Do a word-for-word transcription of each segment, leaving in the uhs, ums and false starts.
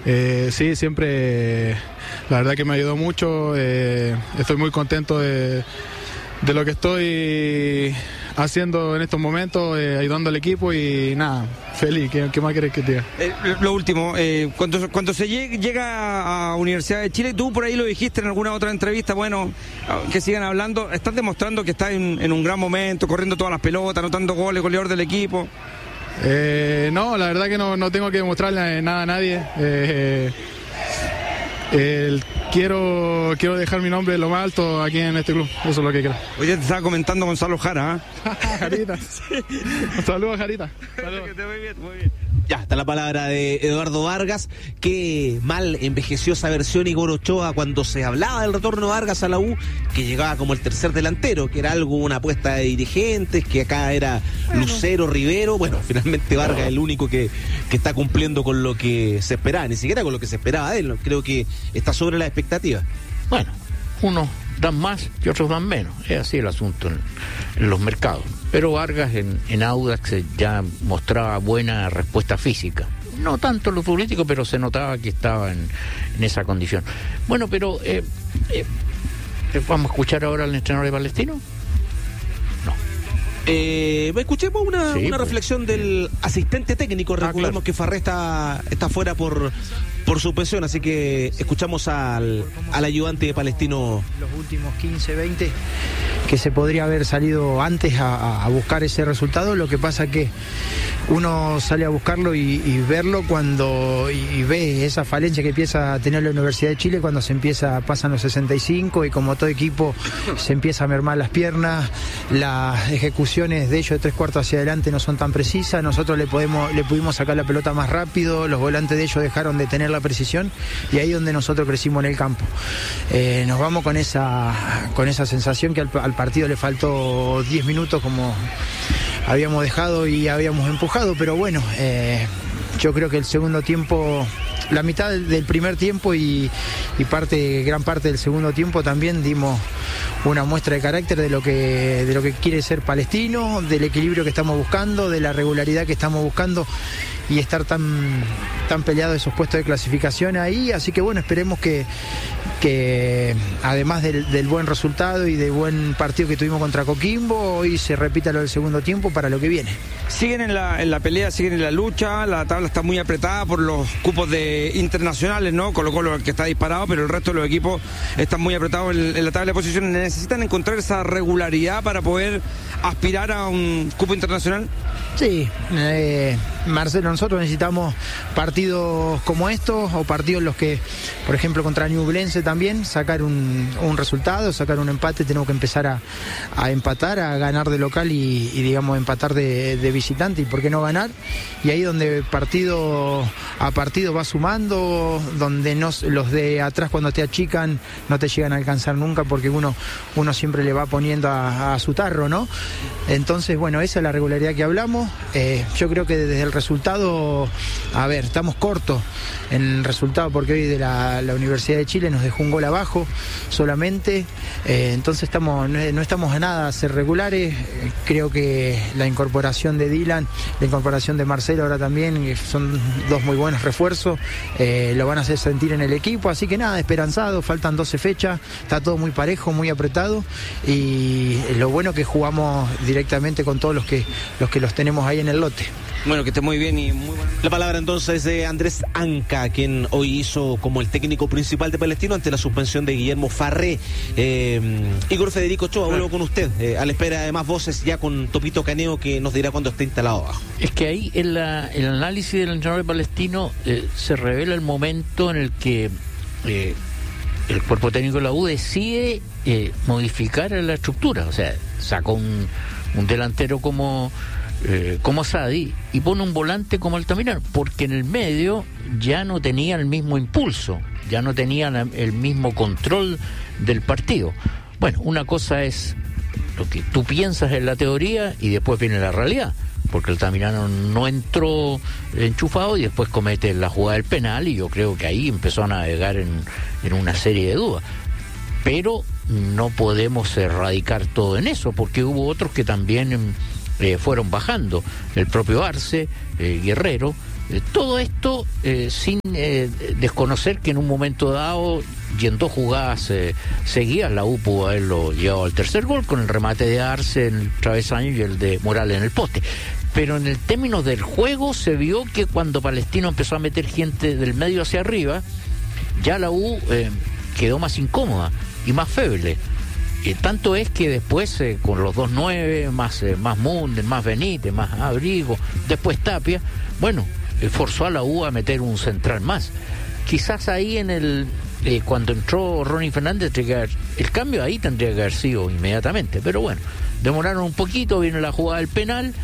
Eh, sí, siempre, la verdad que me ayudó mucho, eh, estoy muy contento de, de lo que estoy haciendo en estos momentos, eh, ayudando al equipo y nada, feliz. ¿Qué, qué más querés que te diga? Eh, lo último, eh, cuando, cuando se llegue, llega a Universidad de Chile, tú por ahí lo dijiste en alguna otra entrevista, bueno, que sigan hablando, están demostrando que está en, en un gran momento, corriendo todas las pelotas, anotando goles, goleador del equipo. Eh, no, la verdad que no, no tengo que demostrarle nada a nadie. Eh, eh, el, quiero, quiero dejar mi nombre lo más alto aquí en este club, eso es lo que quiero. Oye, te estaba comentando Gonzalo Jara, ¿eh? Jarita. Sí. Saludos, Jarita. Saludos. Que te muy bien, muy bien. Ya está la palabra de Eduardo Vargas. Qué mal envejeció esa versión Igor Ochoa cuando se hablaba del retorno de Vargas a la U, que llegaba como el tercer delantero, que era algo, una apuesta de dirigentes, que acá era Lucero, Rivero. Bueno, finalmente Vargas es el único que, que está cumpliendo con lo que se esperaba, ni siquiera con lo que se esperaba de él. Creo que está sobre la expectativa. Bueno, unos dan más y otros dan menos, es así el asunto en, en los mercados. Pero Vargas en, en Audax ya mostraba buena respuesta física, no tanto lo futbolístico, pero se notaba que estaba en, en esa condición. Bueno, pero eh, eh, ¿vamos a escuchar ahora al entrenador de Palestino? No. Eh, escuchemos una, sí, una pues, reflexión del asistente técnico. Ah, Recordemos claro. que Farré está, está fuera por, por suspensión, así que escuchamos al, al ayudante de Palestino. Los últimos quince, veinte, que se podría haber salido antes a, a buscar ese resultado. Lo que pasa que uno sale a buscarlo y, y verlo cuando y, y ve esa falencia que empieza a tener la Universidad de Chile cuando se empieza, pasan los sesenta y cinco y como todo equipo se empieza a mermar las piernas, las ejecuciones de ellos de tres cuartos hacia adelante no son tan precisas, nosotros le podemos le pudimos sacar la pelota más rápido, los volantes de ellos dejaron de tener la precisión y ahí es donde nosotros crecimos en el campo. Eh, nos vamos con esa con esa sensación que al, al partido le faltó diez minutos como habíamos dejado y habíamos empujado, pero bueno, eh, yo creo que el segundo tiempo, la mitad del primer tiempo y, y parte, gran parte del segundo tiempo también dimos una muestra de carácter de lo que de lo que quiere ser Palestino, del equilibrio que estamos buscando, de la regularidad que estamos buscando y estar tan tan peleados esos puestos de clasificación ahí, así que bueno, esperemos que que además del, del buen resultado y del buen partido que tuvimos contra Coquimbo, hoy se repita lo del segundo tiempo para lo que viene. Siguen en la, en la pelea, siguen en la lucha, la tabla está muy apretada por los cupos de internacionales, ¿no? Colo-Colo el que está disparado, pero el resto de los equipos están muy apretados en, en la tabla de posiciones. ¿Necesitan encontrar esa regularidad para poder aspirar a un cupo internacional? Sí, eh, Marcelo, nosotros necesitamos partidos como estos o partidos en los que, por ejemplo, contra Ñublense también, sacar un, un resultado, sacar un empate, tenemos que empezar a, a empatar, a ganar de local y, y digamos, empatar de, de visitante y por qué no ganar. Y ahí donde partido a partido va sumando, donde no, los de atrás cuando te achican no te llegan a alcanzar nunca porque uno, uno siempre le va poniendo a, a su tarro, ¿no? Entonces, bueno, esa es la regularidad que hablamos. Eh, yo creo que desde el resultado, a ver, estamos cortos en el resultado porque hoy de la, la Universidad de Chile nos dejó un gol abajo solamente, eh, entonces estamos no, no estamos a nada a ser regulares. Eh, creo que la incorporación de Dylan, la incorporación de Marcelo ahora también, son dos muy buenos refuerzos, eh, lo van a hacer sentir en el equipo, así que nada, esperanzado, faltan doce fechas, está todo muy parejo, muy apretado y lo bueno que jugamos directamente con todos los que los que los tenemos ahí en el lote. Bueno, que esté muy bien y muy bueno. La palabra entonces de Andrés Anca, quien hoy hizo como el técnico principal de Palestino ante la suspensión de Guillermo Farré. Eh, Igor Federico Ochoa, vuelvo con usted, eh, a la espera de más voces ya con Topito Caneo que nos dirá cuando esté instalado abajo. Es que ahí en la, el análisis del entrenador de Palestino eh, se revela el momento en el que eh, el cuerpo técnico de la U decide eh, modificar la estructura, o sea, sacó un, un delantero como Eh, como Sadi y pone un volante como Altamirano, porque en el medio ya no tenía el mismo impulso, ya no tenía la, el mismo control del partido. Bueno, una cosa es lo que tú piensas en la teoría y después viene la realidad, porque Altamirano no entró enchufado y después comete la jugada del penal y yo creo que ahí empezó a navegar en, en una serie de dudas. Pero no podemos erradicar todo en eso, porque hubo otros que también Eh, fueron bajando, el propio Arce, eh, Guerrero, Eh, todo esto eh, sin eh, desconocer que en un momento dado, y en dos jugadas eh, seguidas, la U pudo haberlo llevado al tercer gol con el remate de Arce en el travesaño y el de Morales en el poste. Pero en el término del juego se vio que cuando Palestino empezó a meter gente del medio hacia arriba, ya la U eh, quedó más incómoda y más feble. Eh, tanto es que después eh, con los dos nueve, más, eh, más Munde, más Benítez, más Abrigo, después Tapia, bueno, eh, forzó a la U a meter un central más. Quizás ahí en el eh, cuando entró Ronnie Fernández, el cambio ahí tendría que haber sido inmediatamente, pero bueno, demoraron un poquito, viene la jugada del penal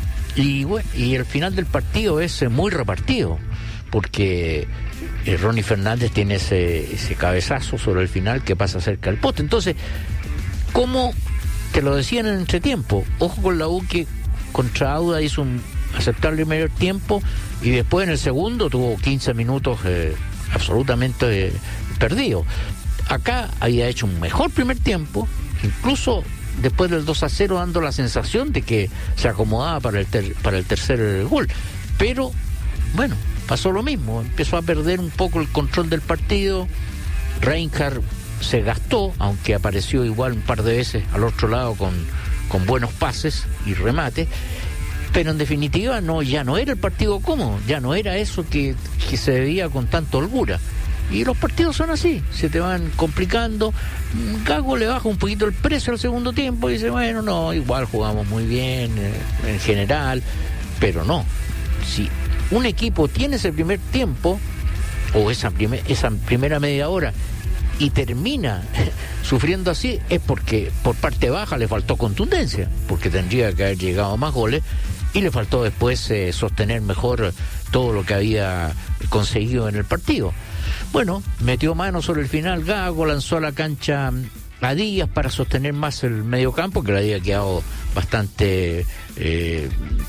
y bueno, y el final del partido es eh, muy repartido, porque eh, Ronnie Fernández tiene ese, ese cabezazo sobre el final que pasa cerca del poste. Entonces, como te lo decían en el entretiempo, ojo con la U, que contra Auda hizo un aceptable mayor tiempo y después en el segundo tuvo quince minutos eh, absolutamente eh, perdidos. Acá había hecho un mejor primer tiempo, incluso después del dos a cero dando la sensación de que se acomodaba para el, ter- para el tercer gol, pero bueno, pasó lo mismo, empezó a perder un poco el control del partido. Reinhardt se gastó, aunque apareció igual un par de veces al otro lado con, con buenos pases y remates, pero en definitiva no, ya no era el partido cómodo, ya no era eso que, que se veía con tanta holgura. Y los partidos son así, se te van complicando. Gago le baja un poquito el precio al segundo tiempo y dice, bueno, no, igual jugamos muy bien eh, en general, pero no. Si un equipo tiene ese primer tiempo, o esa, primer, esa primera media hora, y termina sufriendo así, es porque por parte baja le faltó contundencia, porque tendría que haber llegado a más goles, y le faltó después eh, sostener mejor todo lo que había conseguido en el partido. Bueno, metió mano sobre el final Gago, lanzó a la cancha a Díaz para sostener más el mediocampo, que le había quedado bastante eh,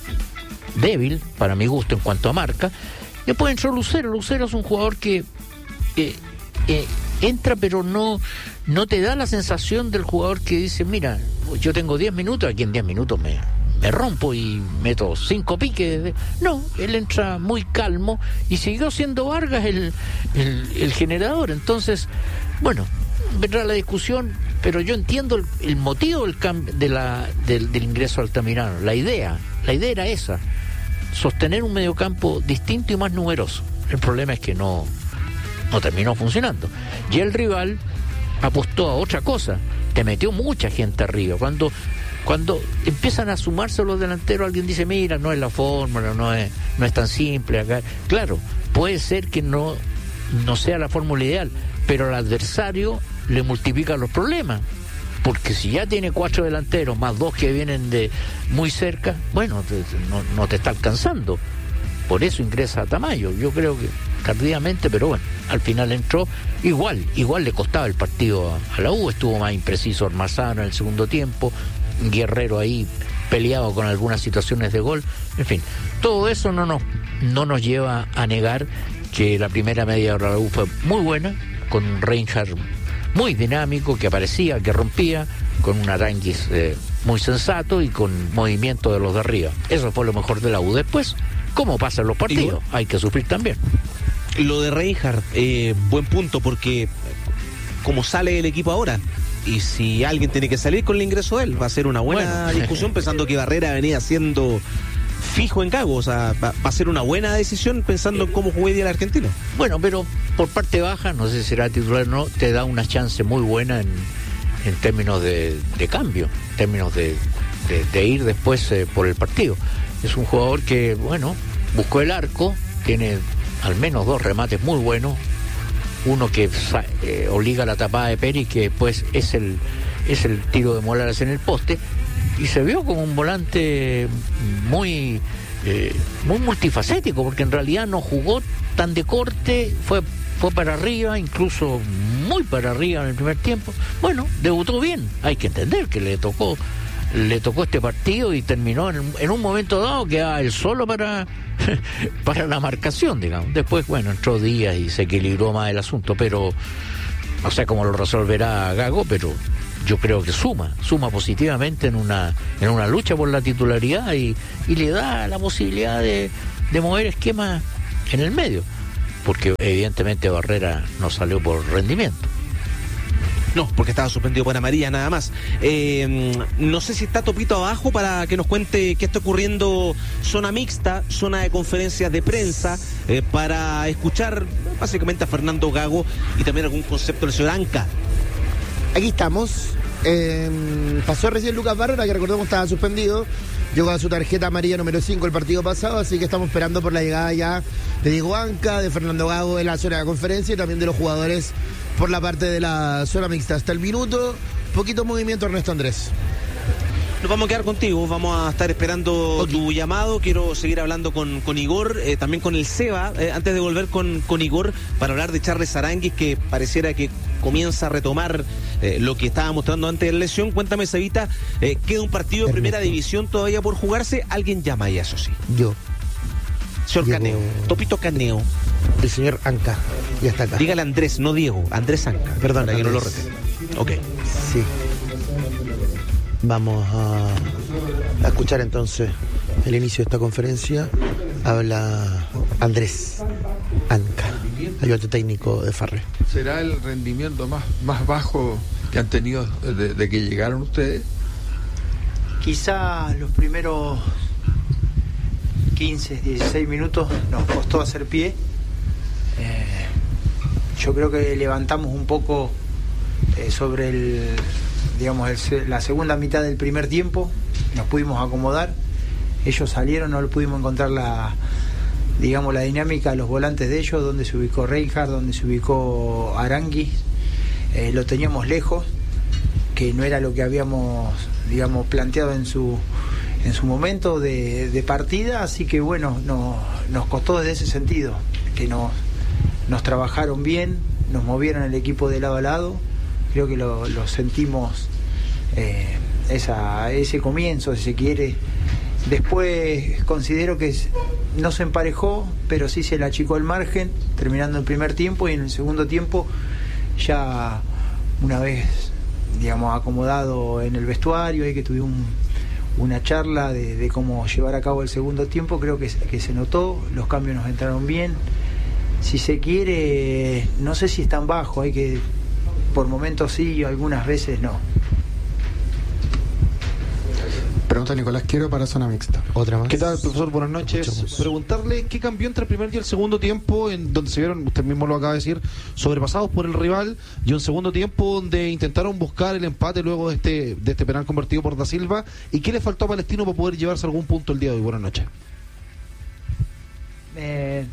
débil, para mi gusto, en cuanto a marca. Después entró Lucero. Lucero es un jugador que eh, eh, entra, pero no, no te da la sensación del jugador que dice, mira, yo tengo diez minutos, aquí en diez minutos me... me rompo y meto cinco piques. No, él entra muy calmo y siguió siendo Vargas el, el, el generador. Entonces, bueno, vendrá la discusión, pero yo entiendo el, el motivo del, cambio, de la, del, del ingreso de Altamirano. La idea, la idea era esa, sostener un mediocampo distinto y más numeroso. El problema es que no, no terminó funcionando. Y el rival apostó a otra cosa, te metió mucha gente arriba. Cuando Cuando empiezan a sumarse los delanteros, alguien dice, mira, no es la fórmula, no es, no es tan simple acá. Claro, puede ser que no, no sea la fórmula ideal, pero al adversario le multiplica los problemas. Porque si ya tiene cuatro delanteros, más dos que vienen de muy cerca, bueno, te, no, no te está alcanzando. Por eso ingresa a Tamayo. Yo creo que tardíamente, pero bueno, al final entró. Igual, igual le costaba el partido a, a la U, estuvo más impreciso Ormazano en el segundo tiempo. Guerrero ahí peleado con algunas situaciones de gol, en fin, todo eso no nos, no nos lleva a negar que la primera media hora de la U fue muy buena, con un Reinhardt muy dinámico, que aparecía, que rompía, con un Aranguis eh, muy sensato y con movimiento de los de arriba. Eso fue lo mejor de la U. Después, ¿cómo pasan los partidos? Hay que sufrir también. Lo de Reinhardt, eh, buen punto, porque como sale el equipo ahora, y si alguien tiene que salir con el ingreso de él, va a ser una buena bueno. discusión, pensando que Barrera venía siendo fijo en Gago. O sea, va, va a ser una buena decisión pensando en cómo jugaría el argentino. Bueno, pero por parte baja, no sé si será titular o no, te da una chance muy buena en, en términos de, de cambio, en términos de, de, de ir después eh, por el partido. Es un jugador que, bueno, buscó el arco, tiene al menos dos remates muy buenos. Uno que eh, obliga a la tapada de Pérez, que después es el, es el tiro de Morales en el poste, y se vio como un volante muy, eh, muy multifacético, porque en realidad no jugó tan de corte, fue, fue para arriba, incluso muy para arriba en el primer tiempo. Bueno, debutó bien, hay que entender que le tocó, le tocó este partido y terminó en, en un momento dado que era el solo para... para la marcación, digamos. Después, bueno, entró Díaz y se equilibró más el asunto, pero no sé cómo lo resolverá Gago, pero yo creo que suma, suma positivamente en una en una lucha por la titularidad y, y le da la posibilidad de, de mover esquemas en el medio, porque evidentemente Barrera no salió por rendimiento. No, porque estaba suspendido por amarilla nada más. Eh, no sé si está Topito abajo para que nos cuente qué está ocurriendo zona mixta, zona de conferencias de prensa, eh, para escuchar básicamente a Fernando Gago y también algún concepto del señor Anca. Aquí estamos. Eh, pasó recién Lucas Barrera, que recordemos estaba suspendido. Llegó a su tarjeta amarilla número cinco el partido pasado, así que estamos esperando por la llegada ya de Diego Anca, de Fernando Gago en la zona de conferencia y también de los jugadores por la parte de la zona mixta. Hasta el minuto, poquito movimiento, Ernesto Andrés. Nos vamos a quedar contigo, vamos a estar esperando okay. tu llamado. Quiero seguir hablando con, con Igor, eh, también con el Seba, eh, antes de volver con, con Igor para hablar de Charles Aranguis, que pareciera que comienza a retomar eh, lo que estaba mostrando antes de la lesión. Cuéntame, Sebita, eh, queda un partido de primera división todavía por jugarse. Alguien llama ahí, eso sí. Yo. Señor Diego... Caneo, Topito Caneo. El señor Anca, ya está acá. Dígale Andrés, no Diego, Andrés Anca. Perdón, para que no lo Andrés. rete. Ok. Sí. Vamos a, a escuchar entonces el inicio de esta conferencia. Habla Andrés Anca, ayudante técnico de Farre. ¿Será el rendimiento más, más bajo que han tenido de, de que llegaron ustedes? Quizá los primeros quince, dieciséis minutos nos costó hacer pie. Eh, yo creo que levantamos un poco eh, sobre el, digamos, el, la segunda mitad del primer tiempo, nos pudimos acomodar. Ellos salieron, no pudimos encontrar la, digamos, la dinámica de los volantes de ellos, donde se ubicó Reinhardt, donde se ubicó Aranguis. Eh, lo teníamos lejos, que no era lo que habíamos, digamos, planteado en su en su momento de, de partida, así que bueno, no, nos costó desde ese sentido, que nos, nos trabajaron bien, nos movieron el equipo de lado a lado. Creo que lo, lo sentimos, eh, esa, ese comienzo, si se quiere. Después considero que no se emparejó, pero sí se le achicó el margen, terminando el primer tiempo, y en el segundo tiempo, ya una vez, digamos, acomodado en el vestuario, ahí que tuvimos un, una charla de, de cómo llevar a cabo el segundo tiempo, creo que, que se notó, los cambios nos entraron bien. Si se quiere, no sé si están bajos, hay que, por momentos sí, algunas veces no. Pregunta Nicolás Quiero para zona mixta. Otra más. ¿Qué tal, profesor? Buenas noches. Escuchamos. Preguntarle qué cambió entre el primer y el segundo tiempo, en donde se vieron, usted mismo lo acaba de decir, sobrepasados por el rival, y un segundo tiempo donde intentaron buscar el empate luego de este de este penal convertido por Da Silva. ¿Y qué le faltó a Palestino para poder llevarse algún punto el día de hoy? Buenas noches. Eh,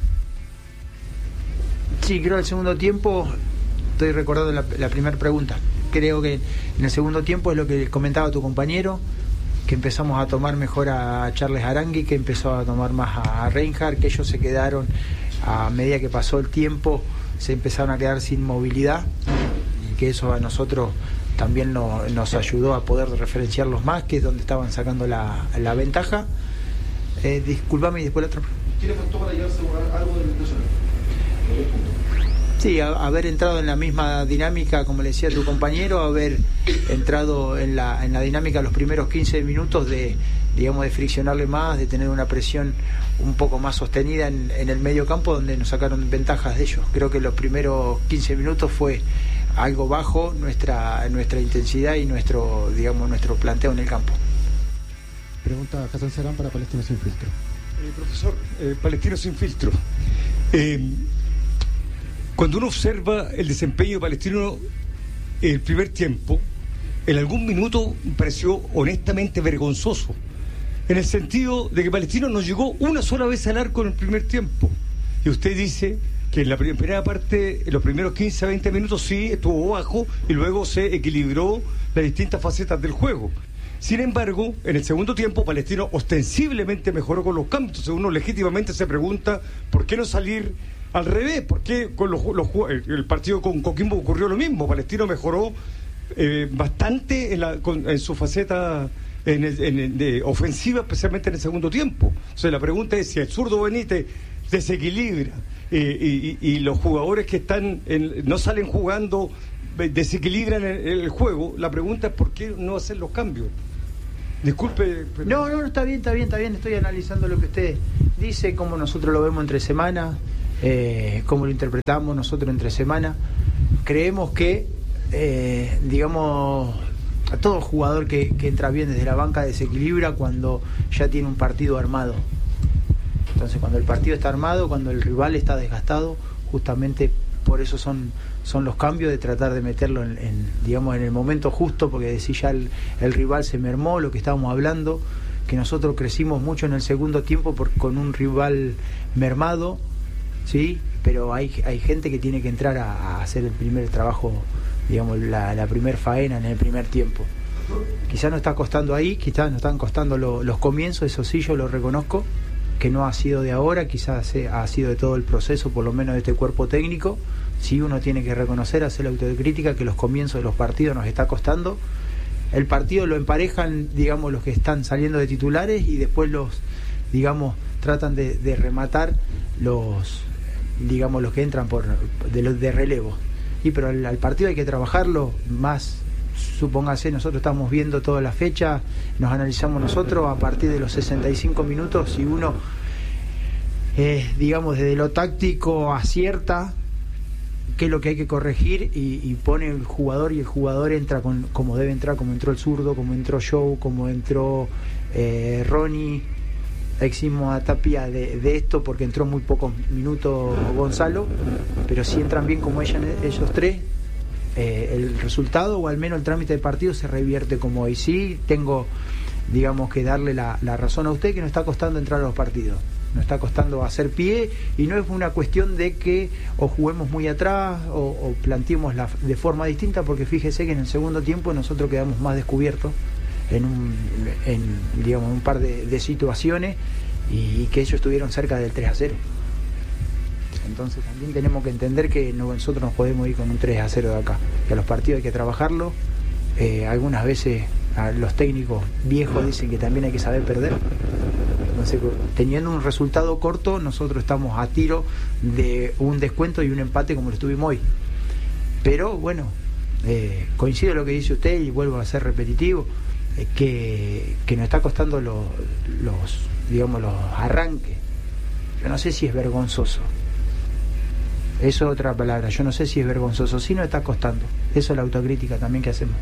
sí, creo que el segundo tiempo, estoy recordando la, la primera pregunta, creo que en el segundo tiempo es lo que comentaba tu compañero, que empezamos a tomar mejor a Charles Aranguis, que empezó a tomar más a Reinhardt, que ellos se quedaron, a medida que pasó el tiempo, se empezaron a quedar sin movilidad, y que eso a nosotros también no, nos ayudó a poder referenciarlos más, que es donde estaban sacando la, la ventaja. Eh, disculpame y después la otra. ¿Qué le faltó para llevarse algo del Nacional? Sí, a, haber entrado en la misma dinámica, como le decía tu compañero, haber entrado en la, en la dinámica los primeros quince minutos de, digamos, de friccionarle más, de tener una presión un poco más sostenida en, en el medio campo, donde nos sacaron ventajas de ellos. Creo que los primeros quince minutos fue algo bajo nuestra nuestra intensidad y nuestro, digamos, nuestro planteo en el campo. Pregunta Hassan Serán para Palestino Sin Filtro. Eh, profesor, eh, Palestino Sin Filtro. Eh, Cuando uno observa el desempeño palestino el primer tiempo, en algún minuto me pareció honestamente vergonzoso, en el sentido de que Palestino no llegó una sola vez al arco en el primer tiempo. Y usted dice que en la primera parte, en los primeros quince a veinte minutos sí estuvo bajo y luego se equilibró las distintas facetas del juego. Sin embargo, en el segundo tiempo, Palestino ostensiblemente mejoró con los cambios. Entonces uno legítimamente se pregunta por qué no salir al revés, porque con los, los, el partido con Coquimbo ocurrió lo mismo. Palestino mejoró eh, bastante en, la, con, en su faceta en el, en el, de ofensiva, especialmente en el segundo tiempo. O sea, la pregunta es si el zurdo Benítez desequilibra eh, y, y los jugadores que están en, no salen jugando, desequilibran el, el juego. La pregunta es por qué no hacer los cambios. Disculpe. Pero... No, no, no, está bien, está bien, está bien. Estoy analizando lo que usted dice, cómo nosotros lo vemos entre semana, eh, cómo lo interpretamos nosotros entre semana. Creemos que, eh, digamos, a todo jugador que, que entra bien desde la banca desequilibra cuando ya tiene un partido armado. Entonces, cuando el partido está armado, cuando el rival está desgastado, justamente por eso son... son los cambios, de tratar de meterlo en, en digamos en el momento justo, porque decís ya el, el rival se mermó, lo que estábamos hablando, que nosotros crecimos mucho en el segundo tiempo por, con un rival mermado, sí, pero hay, hay gente que tiene que entrar a, a hacer el primer trabajo, digamos la, la primer faena en el primer tiempo. Quizás no está costando ahí, quizás no están costando lo, los comienzos, eso sí, yo lo reconozco, que no ha sido de ahora, quizás ha sido de todo el proceso, por lo menos de este cuerpo técnico. Sí, uno tiene que reconocer, hacer la autocrítica, que los comienzos de los partidos nos está costando. El partido lo emparejan, digamos, los que están saliendo de titulares, y después los, digamos, tratan de, de rematar los, digamos, los que entran por de los de relevo. Y pero al, al partido hay que trabajarlo más. Supóngase, nosotros estamos viendo toda la fecha, nos analizamos nosotros a partir de los sesenta y cinco minutos, si uno, eh, digamos, desde lo táctico acierta qué es lo que hay que corregir y, y pone el jugador, y el jugador entra con, como debe entrar, como entró el zurdo, como entró Joe, como entró eh, Ronnie. Eximos a Tapia de, de esto porque entró muy pocos minutos Gonzalo, pero si entran bien como ella, ellos tres, eh, el resultado o al menos el trámite del partido se revierte como hoy. Sí, tengo, digamos, que darle la, la razón a usted, que nos está costando entrar a los partidos. Nos está costando hacer pie, y no es una cuestión de que o juguemos muy atrás o, o planteemos la, de forma distinta, porque fíjese que en el segundo tiempo nosotros quedamos más descubiertos en un, en, digamos, un par de, de situaciones, y, y que ellos estuvieron cerca del tres a cero. Entonces también tenemos que entender que no, nosotros nos podemos ir con un tres a cero de acá, que a los partidos hay que trabajarlo. Eh, algunas veces a los técnicos viejos dicen que también hay que saber perder. Entonces, teniendo un resultado corto, nosotros estamos a tiro de un descuento y un empate como lo estuvimos hoy. Pero bueno, eh, coincido lo que dice usted y vuelvo a ser repetitivo, eh, que, que nos está costando los, los, digamos, los arranques. Yo no sé si es vergonzoso. Eso es otra palabra. Yo no sé si es vergonzoso. Sí nos está costando. Eso es la autocrítica también que hacemos.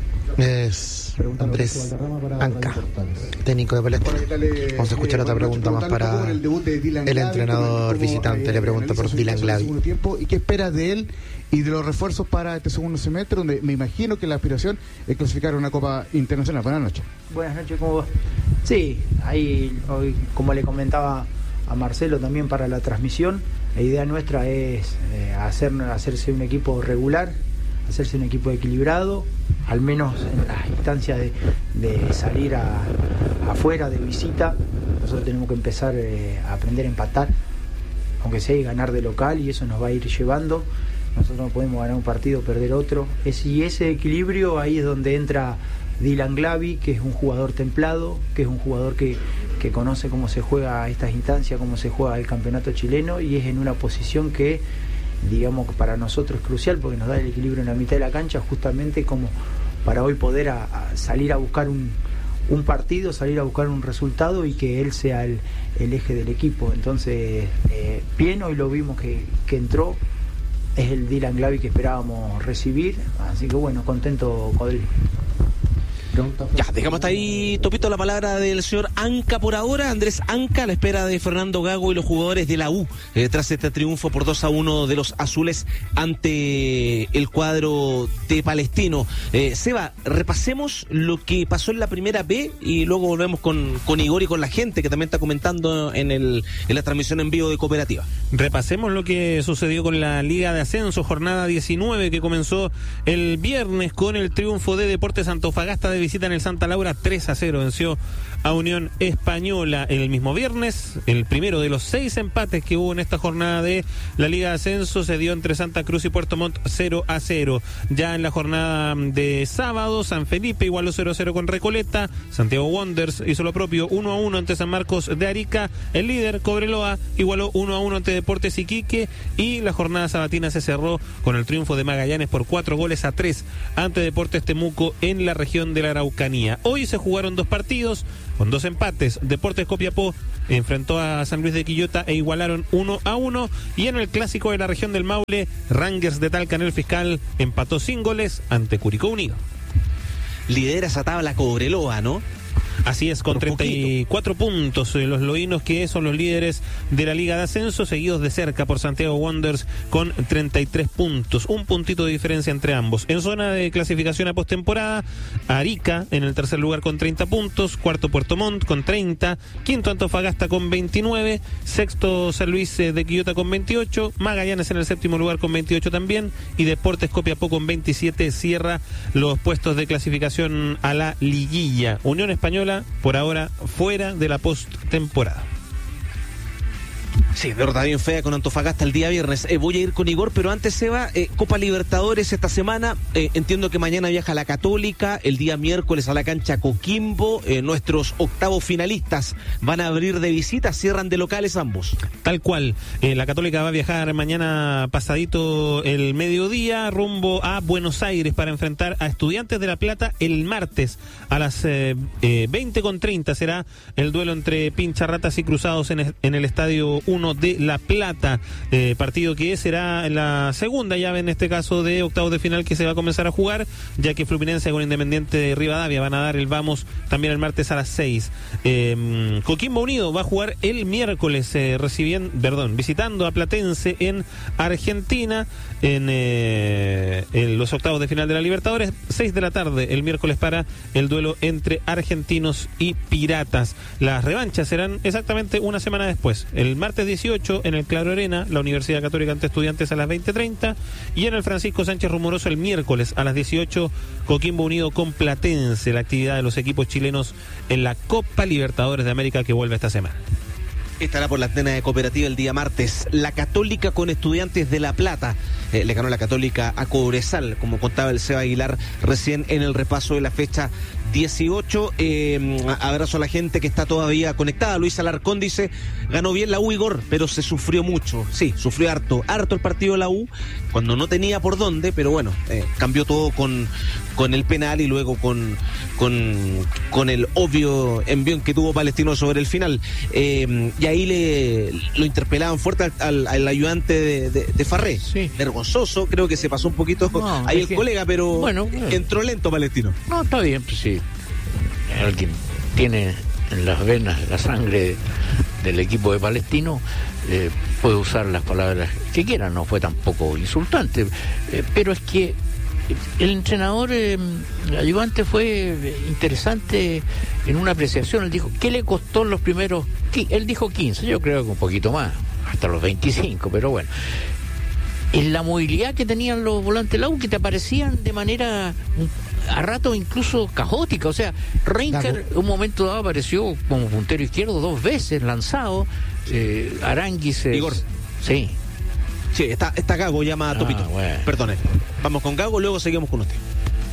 Es Andrés Anca, técnico de Palestina. Vamos a escuchar otra pregunta más para el entrenador visitante. Le pregunta por Dylan Glavi. ¿Y qué esperas de él y de los refuerzos para este segundo semestre, donde me imagino que la aspiración es clasificar a una Copa Internacional? Buenas noches. Buenas noches, ¿cómo va? Sí, ahí hoy, como le comentaba a Marcelo también para la transmisión, la idea nuestra es eh, hacer, hacerse un equipo regular, hacerse un equipo equilibrado, al menos en las instancias de, de salir a, afuera de visita. Nosotros tenemos que empezar eh, a aprender a empatar, aunque sea, y ganar de local, y eso nos va a ir llevando. Nosotros no podemos ganar un partido, perder otro. Es, y ese equilibrio, ahí es donde entra Dylan Glavi, que es un jugador templado, que es un jugador que, que conoce cómo se juega estas instancias, cómo se juega el campeonato chileno, y es en una posición que, digamos, que para nosotros es crucial, porque nos da el equilibrio en la mitad de la cancha, justamente como para hoy poder a, a salir a buscar un, un partido, salir a buscar un resultado, y que él sea el, el eje del equipo. Entonces, eh, bien, hoy lo vimos que, que entró, es el Dylan Glavi que esperábamos recibir, así que bueno, contento con él. Ya, dejamos hasta ahí, Topito, la palabra del señor Anca por ahora. Andrés Anca, a la espera de Fernando Gago y los jugadores de la U, eh, tras este triunfo por dos a uno de los azules ante el cuadro de Palestino. Eh, Seba, repasemos lo que pasó en la primera B y luego volvemos con, con Igor y con la gente que también está comentando en, el, en la transmisión en vivo de Cooperativa. Repasemos lo que sucedió con la Liga de Ascenso, jornada diecinueve, que comenzó el viernes con el triunfo de Deportes Antofagasta de visita en el Santa Laura. Tres a cero venció a Unión Española el mismo viernes. El primero de los seis empates que hubo en esta jornada de la Liga de Ascenso se dio entre Santa Cruz y Puerto Montt, cero a cero. Ya en la jornada de sábado, San Felipe igualó cero a cero con Recoleta. Santiago Wanderers hizo lo propio, uno a uno ante San Marcos de Arica. El líder, Cobreloa, igualó uno a uno ante Deportes Iquique. Y la jornada sabatina se cerró con el triunfo de Magallanes por cuatro goles a tres ante Deportes Temuco en la región de la Araucanía. Hoy se jugaron dos partidos con dos empates. Deportes Copiapó enfrentó a San Luis de Quillota e igualaron uno a uno. Y en el clásico de la región del Maule, Rangers de Talca en el Fiscal empató sin goles ante Curicó Unido. Lidera esa tabla Cobreloa, ¿no? Así es, con treinta y cuatro puntos eh, los loínos, que son los líderes de la Liga de Ascenso, seguidos de cerca por Santiago Wanderers con treinta y tres puntos, un puntito de diferencia entre ambos. En zona de clasificación a postemporada, Arica en el tercer lugar con treinta puntos, cuarto Puerto Montt con treinta, quinto Antofagasta con veintinueve, sexto San Luis de Quillota con veintiocho, Magallanes en el séptimo lugar con veintiocho también, y Deportes Copiapó con veintisiete cierra los puestos de clasificación a la liguilla. Unión Española por ahora fuera de la postemporada. Sí, derrota bien fea con Antofagasta el día viernes. Eh, voy a ir con Igor, pero antes, Seba, eh, Copa Libertadores esta semana. Eh, entiendo que mañana viaja la Católica, el día miércoles a la cancha Coquimbo. Eh, nuestros octavos finalistas van a abrir de visita, cierran de locales ambos. Tal cual. Eh, la Católica va a viajar mañana pasadito el mediodía rumbo a Buenos Aires para enfrentar a Estudiantes de La Plata el martes a las eh, eh, veinte con treinta. Será el duelo entre Pincharratas y Cruzados en, en el estadio uno de La Plata, eh, partido que será la segunda llave en este caso de octavos de final que se va a comenzar a jugar, ya que Fluminense con Independiente de Rivadavia van a dar el vamos también el martes a las seis. Eh, Coquimbo Unido va a jugar el miércoles eh, recibiendo, perdón, visitando a Platense en Argentina en, eh, en los octavos de final de la Libertadores, seis de la tarde el miércoles para el duelo entre Argentinos y Piratas. Las revanchas serán exactamente una semana después, el martes dieciocho en el Claro Arena, la Universidad Católica ante Estudiantes a las veinte treinta, y en el Francisco Sánchez Rumoroso el miércoles a las dieciocho, Coquimbo Unido con Platense, la actividad de los equipos chilenos en la Copa Libertadores de América que vuelve esta semana. Estará por la antena de Cooperativa el día martes. La Católica con Estudiantes de La Plata. Eh, le ganó la Católica a Cobresal, como contaba el Seba Aguilar recién en el repaso de la fecha dieciocho. Eh, abrazo a la gente que está todavía conectada. Luis Alarcón dice, ganó bien la U, Igor, pero se sufrió mucho. Sí, sufrió harto, harto el partido de la U, cuando no tenía por dónde, pero bueno, eh, cambió todo con, con el penal y luego con, con, con el obvio envión que tuvo Palestino sobre el final. Eh, y ahí le lo interpelaban fuerte al, al, al ayudante de, de, de Farré. Sí. Vergonzoso, creo que se pasó un poquito no, ahí el que, colega, pero bueno, entró lento Palestino. No, está bien, pues sí. Alguien tiene en las venas la sangre del equipo de Palestino, eh, puede usar las palabras que quiera, no fue tampoco insultante, eh, pero es que el entrenador eh, ayudante fue interesante en una apreciación. Él dijo, ¿qué le costó los primeros? Él dijo quince, yo creo que un poquito más, hasta los veinticinco, pero bueno. En la movilidad que tenían los volantes de la U, que te aparecían de manera a rato incluso caótica. O sea, Reinker un momento dado apareció como puntero izquierdo dos veces lanzado. eh, Aránguiz Igor. Sí. Sí, está, está Gago, llama a Topito. Ah, bueno. Perdone. Vamos con Gago, luego seguimos con usted.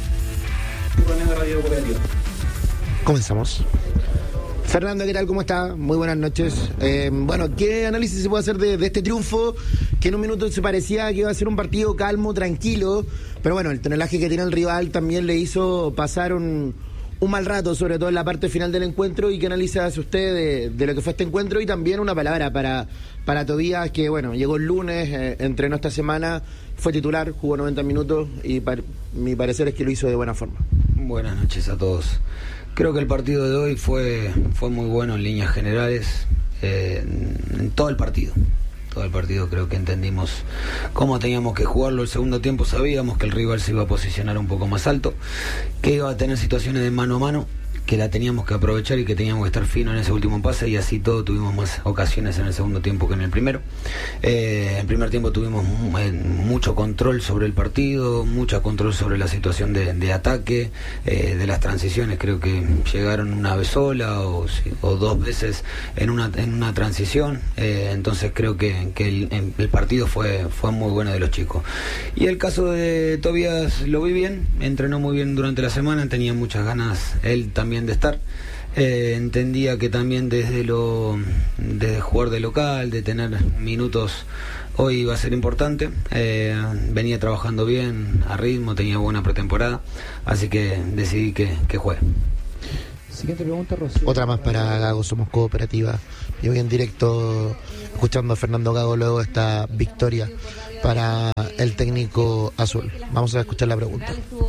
Comenzamos. Fernando, ¿qué tal? ¿Cómo está? Muy buenas noches. Eh, bueno, ¿qué análisis se puede hacer de, de este triunfo? Que en un minuto se parecía que iba a ser un partido calmo, tranquilo, pero bueno, el tonelaje que tiene el rival también le hizo pasar un, un mal rato, sobre todo en la parte final del encuentro. ¿Y qué analiza hace usted de, de lo que fue este encuentro? Y también una palabra para, para Tobías, que bueno, llegó el lunes, eh, entrenó esta semana, fue titular, jugó noventa minutos y par, mi parecer es que lo hizo de buena forma. Buenas noches a todos. Creo que el partido de hoy fue, fue muy bueno en líneas generales, eh, en todo el partido. Todo el partido creo que entendimos cómo teníamos que jugarlo. El segundo tiempo sabíamos que el rival se iba a posicionar un poco más alto, que iba a tener situaciones de mano a mano, que la teníamos que aprovechar y que teníamos que estar fino en ese último pase, y así todo tuvimos más ocasiones en el segundo tiempo que en el primero. Eh, en el primer tiempo tuvimos mucho control sobre el partido, mucho control sobre la situación de, de ataque, eh, de las transiciones. Creo que llegaron una vez sola o, o dos veces en una, en una transición. Eh, entonces creo que, que el, el partido fue, fue muy bueno de los chicos. Y el caso de Tobías lo vi bien, entrenó muy bien durante la semana, tenía muchas ganas él también de estar. Eh, entendía que también desde lo desde jugar de local, de tener minutos hoy va a ser importante. Eh, venía trabajando bien, a ritmo, tenía buena pretemporada, así que decidí que, que juegue. Siguiente pregunta, Rocío. Otra más para Gago, somos cooperativa. Y hoy en directo, escuchando a Fernando Gago, luego esta victoria para el técnico azul. Vamos a escuchar la pregunta.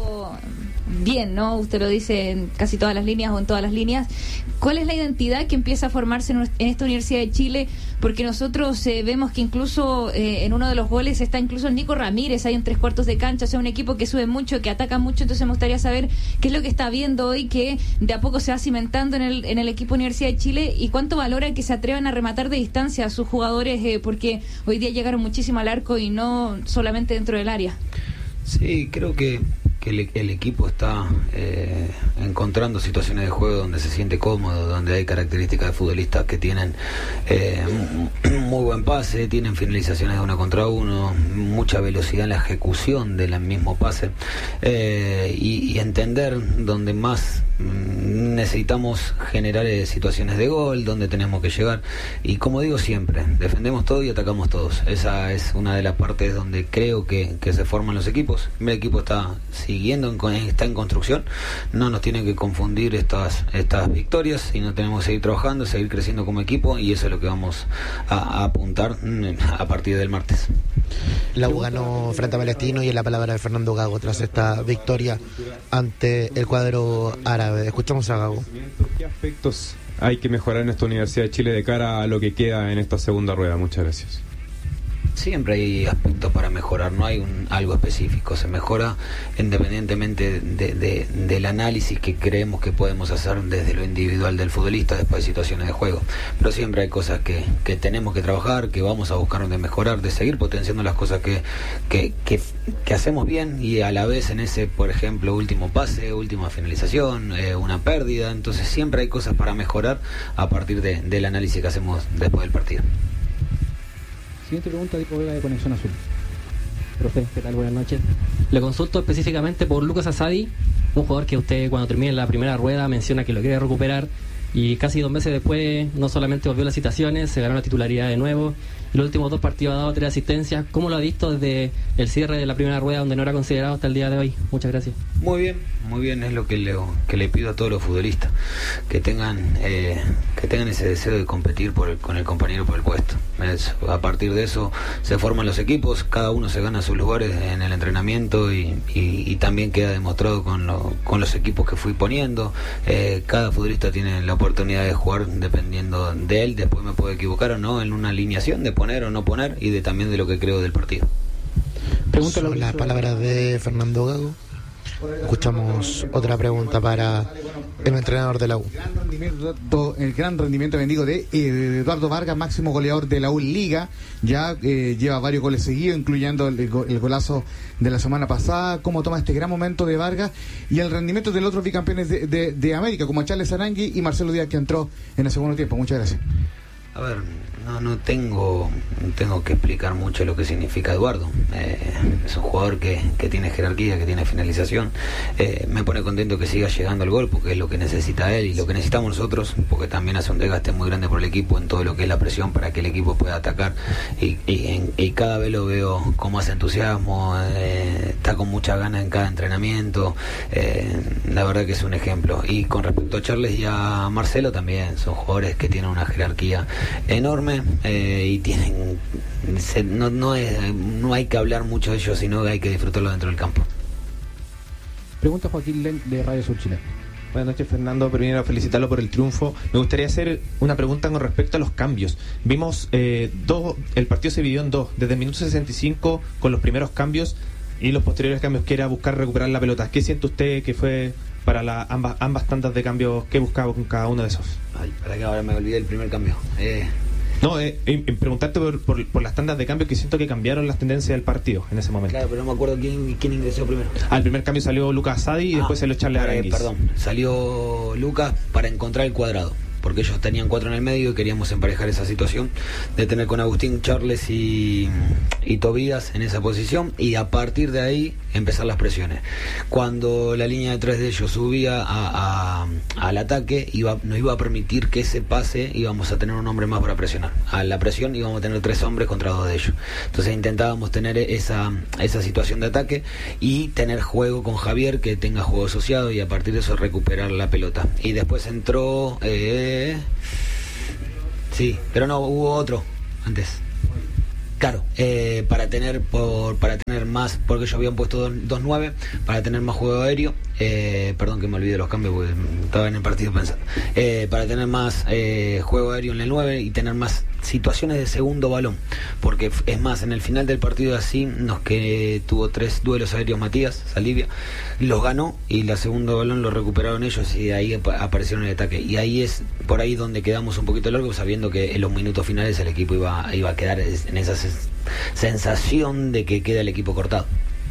Bien, ¿no? Usted lo dice en casi todas las líneas o en todas las líneas. ¿Cuál es la identidad que empieza a formarse en, en esta Universidad de Chile? Porque nosotros eh, vemos que incluso eh, en uno de los goles está incluso el Nico Ramírez ahí en tres cuartos de cancha, o sea, un equipo que sube mucho, que ataca mucho. Entonces me gustaría saber qué es lo que está viendo hoy, que de a poco se va cimentando en el, en el equipo Universidad de Chile, y cuánto valora que se atrevan a rematar de distancia a sus jugadores, eh, porque hoy día llegaron muchísimo al arco y no solamente dentro del área. Sí, creo que que el, el equipo está eh, encontrando situaciones de juego donde se siente cómodo, donde hay características de futbolistas que tienen eh, muy buen pase, tienen finalizaciones de uno contra uno, mucha velocidad en la ejecución del mismo pase, eh, y, y entender donde más mm, necesitamos generar eh, situaciones de gol, donde tenemos que llegar, y como digo siempre, defendemos todo y atacamos todos. Esa es una de las partes donde creo que, que se forman los equipos. El equipo está siguiendo, en, está en construcción, no nos tienen que confundir estas estas victorias, y no tenemos que seguir trabajando, seguir creciendo como equipo, y eso es lo que vamos a, a apuntar a partir del martes. La U ganó frente a Palestino, y en la palabra de Fernando Gago tras esta victoria ante el cuadro árabe. Escuchamos a Gago. ¿Qué aspectos hay que mejorar en esta Universidad de Chile de cara a lo que queda en esta segunda rueda? Muchas gracias. Siempre hay aspectos para mejorar, no hay un, algo específico, se mejora independientemente de, de, del análisis que creemos que podemos hacer desde lo individual del futbolista después de situaciones de juego, pero siempre hay cosas que, que tenemos que trabajar, que vamos a buscar de mejorar, de seguir potenciando las cosas que, que, que, que hacemos bien, y a la vez en ese, por ejemplo, último pase, última finalización, eh, una pérdida. Entonces siempre hay cosas para mejorar a partir de, del análisis que hacemos después del partido. Siguiente pregunta, Diego Vega de Conexión Azul. Profe, ¿qué tal? Buenas noches. Le consulto específicamente por Lucas Asadi, un jugador que usted cuando termine la primera rueda menciona que lo quiere recuperar, y casi dos meses después no solamente volvió a las citaciones, se ganó la titularidad de nuevo, y los últimos dos partidos ha dado tres asistencias. ¿Cómo lo ha visto desde el cierre de la primera rueda, donde no era considerado hasta el día de hoy? Muchas gracias. Muy bien, muy bien, es lo que le, que le pido a todos los futbolistas, que tengan eh, que tengan ese deseo de competir por el, con el compañero por el puesto. Es, a partir de eso se forman los equipos, cada uno se gana sus lugares en el entrenamiento, y, y, y también queda demostrado con, lo, con los equipos que fui poniendo. Eh, cada futbolista tiene la oportunidad de jugar dependiendo de él, después me puedo equivocar o no en una alineación, de poner o no poner, y de también de lo que creo del partido. Son las palabras de Fernando Gago. Escuchamos otra pregunta para el entrenador de la U. El gran rendimiento, el gran rendimiento bendigo de eh, Eduardo Vargas, máximo goleador de la U Liga. Ya eh, lleva varios goles seguidos, incluyendo el, el golazo de la semana pasada. ¿Cómo toma este gran momento de Vargas y el rendimiento de los otros bicampeones de, de, de América, como Charles Arangui y Marcelo Díaz, que entró en el segundo tiempo? Muchas gracias. A ver, no no tengo tengo que explicar mucho lo que significa Eduardo. Eh, es un jugador que, que tiene jerarquía, que tiene finalización. Eh, me pone contento que siga llegando al gol, porque es lo que necesita él y lo que necesitamos nosotros, porque también hace un desgaste muy grande por el equipo en todo lo que es la presión para que el equipo pueda atacar. Y, y, en, y cada vez lo veo con más entusiasmo, eh, está con muchas ganas en cada entrenamiento. Eh, la verdad que es un ejemplo. Y con respecto a Charles y a Marcelo también, son jugadores que tienen una jerarquía enorme, eh, y tienen se, no, no, es, no hay que hablar mucho de ellos, sino que hay que disfrutarlo dentro del campo. Pregunta Joaquín Len de Radio Sur Chile. Buenas noches, Fernando. Primero, felicitarlo por el triunfo. Me gustaría hacer una pregunta con respecto a los cambios. Vimos eh, dos, el partido se dividió en dos, desde el minuto sesenta y cinco con los primeros cambios y los posteriores cambios, que era buscar recuperar la pelota. ¿Qué siente usted que fue para la, ambas, ambas tandas de cambios que buscaba con cada uno de esos? Ay, para que ahora me olvidé el primer cambio. Eh... No, eh, eh, preguntarte por, por, por las tandas de cambios, que siento que cambiaron las tendencias del partido en ese momento. Claro, pero no me acuerdo quién, quién ingresó primero. Al primer cambio salió Lucas Asadi y ah, después salió Charles Aránguiz. Eh, perdón, salió Lucas para encontrar el cuadrado. porque ellos tenían cuatro en el medio y queríamos emparejar esa situación de tener con Agustín, Charles y, y Tobías en esa posición, y a partir de ahí empezar las presiones. Cuando la línea de tres de ellos subía a, a, al ataque, iba, nos iba a permitir que ese pase íbamos a tener un hombre más para presionar. A la presión íbamos a tener tres hombres contra dos de ellos. Entonces intentábamos tener esa, esa situación de ataque y tener juego con Javier, que tenga juego asociado, y a partir de eso recuperar la pelota. Y después entró eh, sí, pero no, hubo otro antes. Claro, eh, para tener por para tener más, porque ellos habían puesto dos nueve, para tener más juego aéreo, eh, perdón que me olvidé los cambios porque estaba en el partido pensando, eh, para tener más eh, juego aéreo en el nueve y tener más situaciones de segundo balón, porque es más, en el final del partido así nos que tuvo tres duelos aéreos Matías Saldivia, los ganó y la segundo balón lo recuperaron ellos y de ahí ap- aparecieron en el ataque, y ahí es por ahí donde quedamos un poquito largos, sabiendo que en los minutos finales el equipo iba, iba a quedar en esa sensación de que queda el equipo cortado.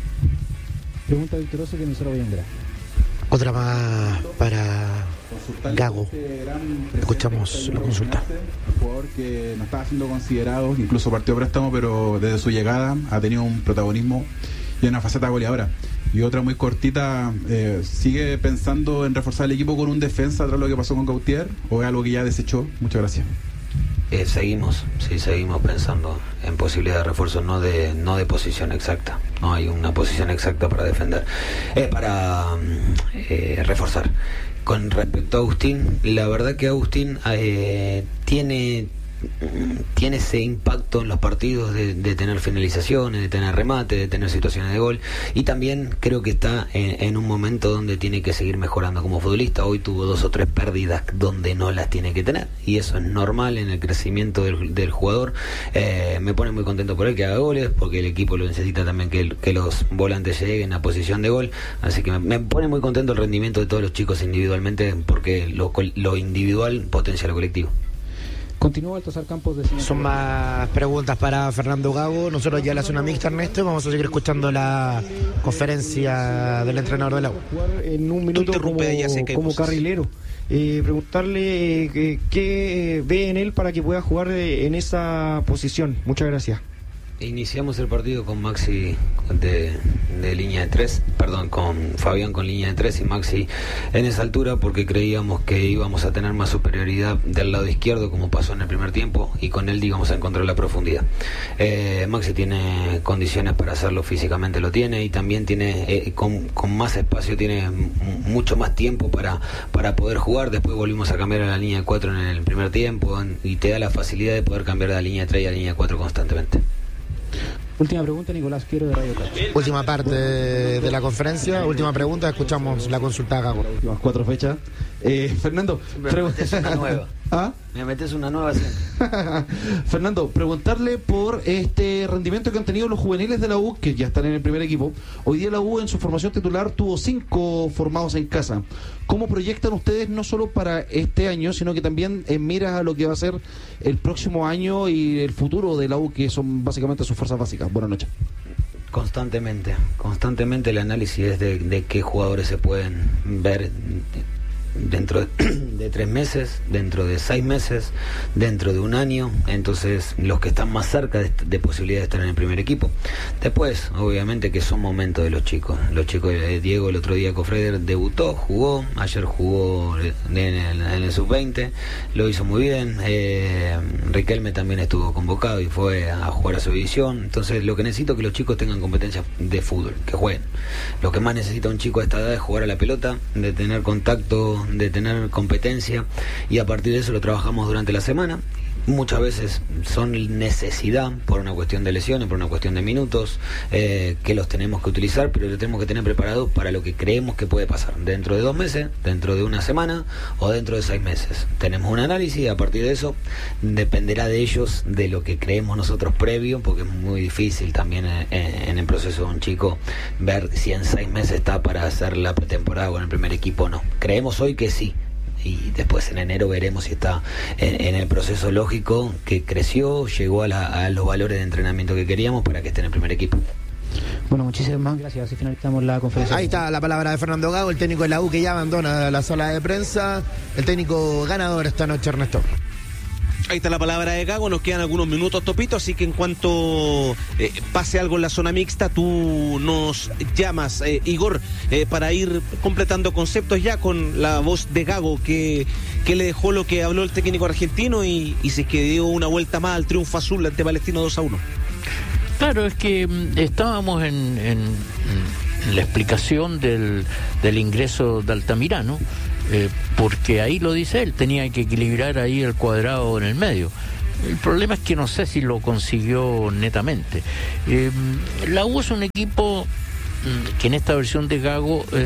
Pregunta victoriosa que nosotros voy a enviar. Otra más para Gago. Escuchamos la consulta. Un jugador que no estaba siendo considerado, incluso partió préstamo, pero desde su llegada ha tenido un protagonismo y una faceta goleadora. Y otra muy cortita, eh, ¿sigue pensando en reforzar el equipo con un defensa tras lo que pasó con Gautier o es algo que ya desechó? Muchas gracias. Eh, seguimos, sí, seguimos pensando en posibilidad de refuerzo, no de no de posición exacta. No hay una posición exacta para defender, eh, para eh, reforzar. Con respecto a Agustín, la verdad que Agustín eh, tiene tiene ese impacto en los partidos de, de tener finalizaciones, de tener remate, de tener situaciones de gol, y también creo que está en, en un momento donde tiene que seguir mejorando como futbolista. Hoy tuvo dos o tres pérdidas donde no las tiene que tener, y eso es normal en el crecimiento del, del jugador. Eh, me pone muy contento por él que haga goles, porque el equipo lo necesita también, que, que los volantes lleguen a posición de gol, así que me, me pone muy contento el rendimiento de todos los chicos individualmente, porque lo, lo individual potencia lo colectivo. Continúa Baltasar Campos de Son más preguntas para Fernando Gago. Nosotros ya la zona mixta, Ernesto. Vamos a seguir escuchando la conferencia del entrenador del agua. En un minuto como, como carrilero. Eh, preguntarle eh, qué ve en él para que pueda jugar de, en esa posición. Muchas gracias. Iniciamos el partido con Maxi de, de línea de tres, perdón, con Fabián con línea de tres y Maxi en esa altura, porque creíamos que íbamos a tener más superioridad del lado izquierdo, como pasó en el primer tiempo, y con él íbamos a encontrar la profundidad. Eh, Maxi tiene condiciones para hacerlo, físicamente lo tiene, y también tiene eh, con, con más espacio, tiene m- mucho más tiempo para, para poder jugar. Después volvimos a cambiar a la línea de cuatro en el primer tiempo, en, y te da la facilidad de poder cambiar de la línea de tres y a la línea de cuatro constantemente. Última pregunta, Nicolás Quiero de Radio Touch. Última parte de la conferencia, última pregunta, escuchamos la consulta a Gago. Últimas cuatro fechas. Eh, Fernando, me metes una nueva. ¿Ah? Me metes una nueva. Fernando, preguntarle por este rendimiento que han tenido los juveniles de la U, que ya están en el primer equipo. Hoy día la U en su formación titular tuvo cinco formados en casa. ¿Cómo proyectan ustedes no solo para este año, sino que también en miras a lo que va a ser el próximo año y el futuro de la U, que son básicamente sus fuerzas básicas? Buenas noches. Constantemente, constantemente el análisis es de, de qué jugadores se pueden ver dentro de, de tres meses, dentro de seis meses, dentro de un año. Entonces los que están más cerca de, de posibilidad de estar en el primer equipo. Después, obviamente que son momentos de los chicos. Los chicos de Diego el otro día, Cofreder, debutó, jugó, ayer jugó en el, en el sub veinte, lo hizo muy bien. eh, Riquelme también estuvo convocado y fue a jugar a su división. Entonces lo que necesito es que los chicos tengan competencias de fútbol, que jueguen. Lo que más necesita un chico a esta edad es jugar a la pelota, de tener contacto, de tener competencia, y a partir de eso lo trabajamos durante la semana. Muchas veces son necesidad por una cuestión de lesiones, por una cuestión de minutos, eh, que los tenemos que utilizar, pero los tenemos que tener preparados para lo que creemos que puede pasar dentro de dos meses, dentro de una semana o dentro de seis meses. Tenemos un análisis y a partir de eso dependerá de ellos, de lo que creemos nosotros previo, porque es muy difícil también en, en el proceso de un chico ver si en seis meses está para hacer la pretemporada o en el primer equipo o no. Creemos hoy que sí, y después en enero veremos si está en, en el proceso lógico, que creció, llegó a, la, a los valores de entrenamiento que queríamos para que esté en el primer equipo. Bueno, muchísimas gracias. Así finalizamos la conferencia. Ahí está la palabra de Fernando Gago, el técnico de la U, que ya abandona la sala de prensa. El técnico ganador esta noche, Ernesto. Ahí está la palabra de Gago, nos quedan algunos minutos, Topito, así que en cuanto eh, pase algo en la zona mixta, tú nos llamas, eh, Igor, eh, para ir completando conceptos ya con la voz de Gago, que, que le dejó lo que habló el técnico argentino y, y se que dio una vuelta más al triunfo azul ante Palestino dos a uno. Claro, es que mm, estábamos en, en, en la explicación del, del ingreso de Altamirano. Eh, porque ahí lo dice él, tenía que equilibrar ahí el cuadrado en el medio. El problema es que no sé si lo consiguió netamente. Eh, la U es un equipo que en esta versión de Gago, eh,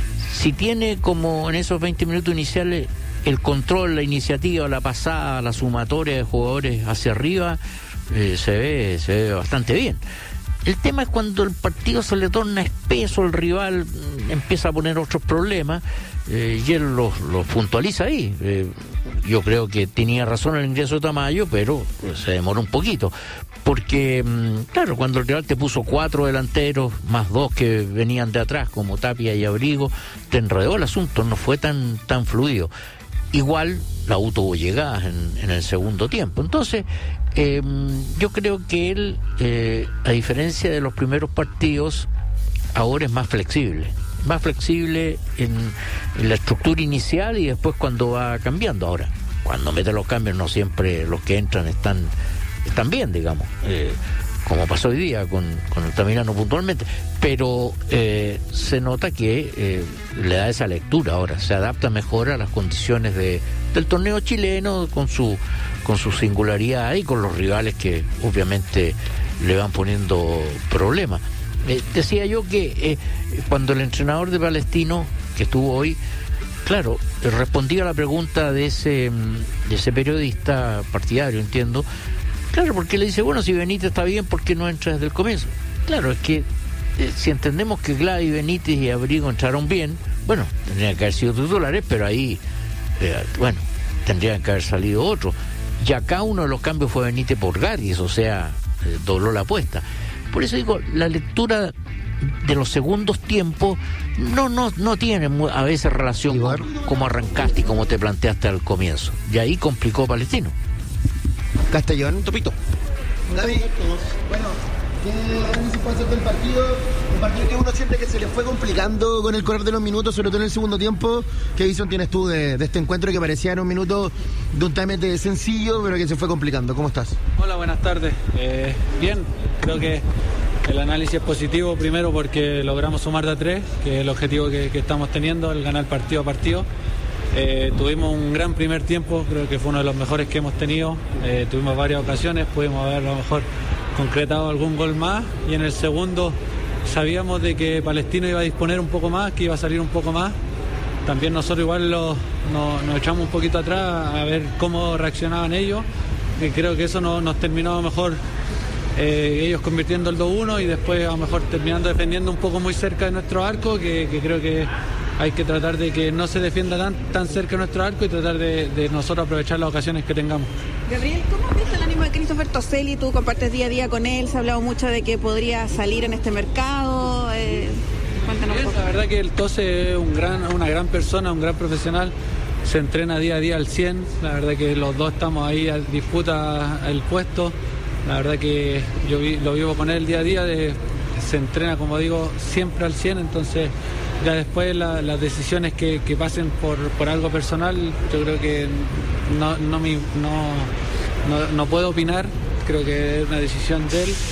si tiene como en esos veinte minutos iniciales el control, la iniciativa, la pasada, la sumatoria de jugadores hacia arriba, eh, se ve, se ve bastante bien. El tema es cuando el partido se le torna espeso, el rival empieza a poner otros problemas, eh, y él los lo puntualiza ahí. Eh, yo creo que tenía razón el ingreso de Tamayo, pero pues, se demoró un poquito. Porque, claro, cuando el rival te puso cuatro delanteros, más dos que venían de atrás, como Tapia y Abrigo, te enredó el asunto, no fue tan, tan fluido. Igual la U tuvo llegadas en, en el segundo tiempo. Entonces, eh, yo creo que él, eh, a diferencia de los primeros partidos, ahora es más flexible. Más flexible en, en la estructura inicial y después cuando va cambiando. Ahora, cuando mete los cambios, no siempre los que entran están, están bien, digamos. Eh, como pasó hoy día con, con Altamirano puntualmente, pero eh, se nota que eh, le da esa lectura ahora, se adapta mejor a las condiciones de, del torneo chileno, con su con su singularidad y con los rivales que obviamente le van poniendo problemas. Eh, decía yo que eh, cuando el entrenador de Palestino, que estuvo hoy, claro, respondía a la pregunta de ese, de ese periodista partidario, entiendo. Claro, porque le dice, bueno, si Benítez está bien, ¿por qué no entra desde el comienzo? Claro, es que eh, si entendemos que Gladys, Benítez y Abrigo entraron bien, bueno, tendrían que haber sido titulares, pero ahí, eh, bueno, tendrían que haber salido otros. Y acá uno de los cambios fue Benítez por Garis, o sea, eh, dobló la apuesta. Por eso digo, la lectura de los segundos tiempos no no no tiene a veces relación con cómo arrancaste y cómo te planteaste al comienzo. Y ahí complicó Palestino. Castellón. Topito. David, bueno, ¿qué análisis puede hacer del partido? Un partido que uno siente que se le fue complicando con el correr de los minutos, sobre todo en el segundo tiempo. ¿Qué visión tienes tú de, de este encuentro que parecía en un minuto de un time sencillo, pero que se fue complicando? ¿Cómo estás? Hola, buenas tardes. Eh, bien, creo que el análisis es positivo, primero porque logramos sumar de a tres, que es el objetivo que, que estamos teniendo, el ganar partido a partido. Eh, tuvimos un gran primer tiempo, creo que fue uno de los mejores que hemos tenido. Eh, tuvimos varias ocasiones, pudimos haber a lo mejor concretado algún gol más, y en el segundo sabíamos de que Palestino iba a disponer un poco más, que iba a salir un poco más. También nosotros igual lo, no, nos echamos un poquito atrás a ver cómo reaccionaban ellos, y creo que eso no, nos terminó mejor. Eh, ellos convirtiendo el dos uno y después a lo mejor terminando defendiendo un poco muy cerca de nuestro arco, que, que creo que hay que tratar de que no se defienda tan, tan cerca de nuestro arco y tratar de, de nosotros aprovechar las ocasiones que tengamos. Gabriel, ¿cómo has visto el ánimo de Christopher Toselli? Tú compartes día a día con él, se ha hablado mucho de que podría salir en este mercado. Eh, cuéntanos un poco. La verdad que el Tose es un gran, una gran persona, un gran profesional. Se entrena día a día al cien. La verdad que los dos estamos ahí a disputa el puesto. La verdad que yo vi, lo vivo con él día a día, de, se entrena, como digo, siempre al cien, entonces ya después la, las decisiones que, que pasen por, por algo personal, yo creo que no, no, me, no, no, no puedo opinar, creo que es una decisión de él.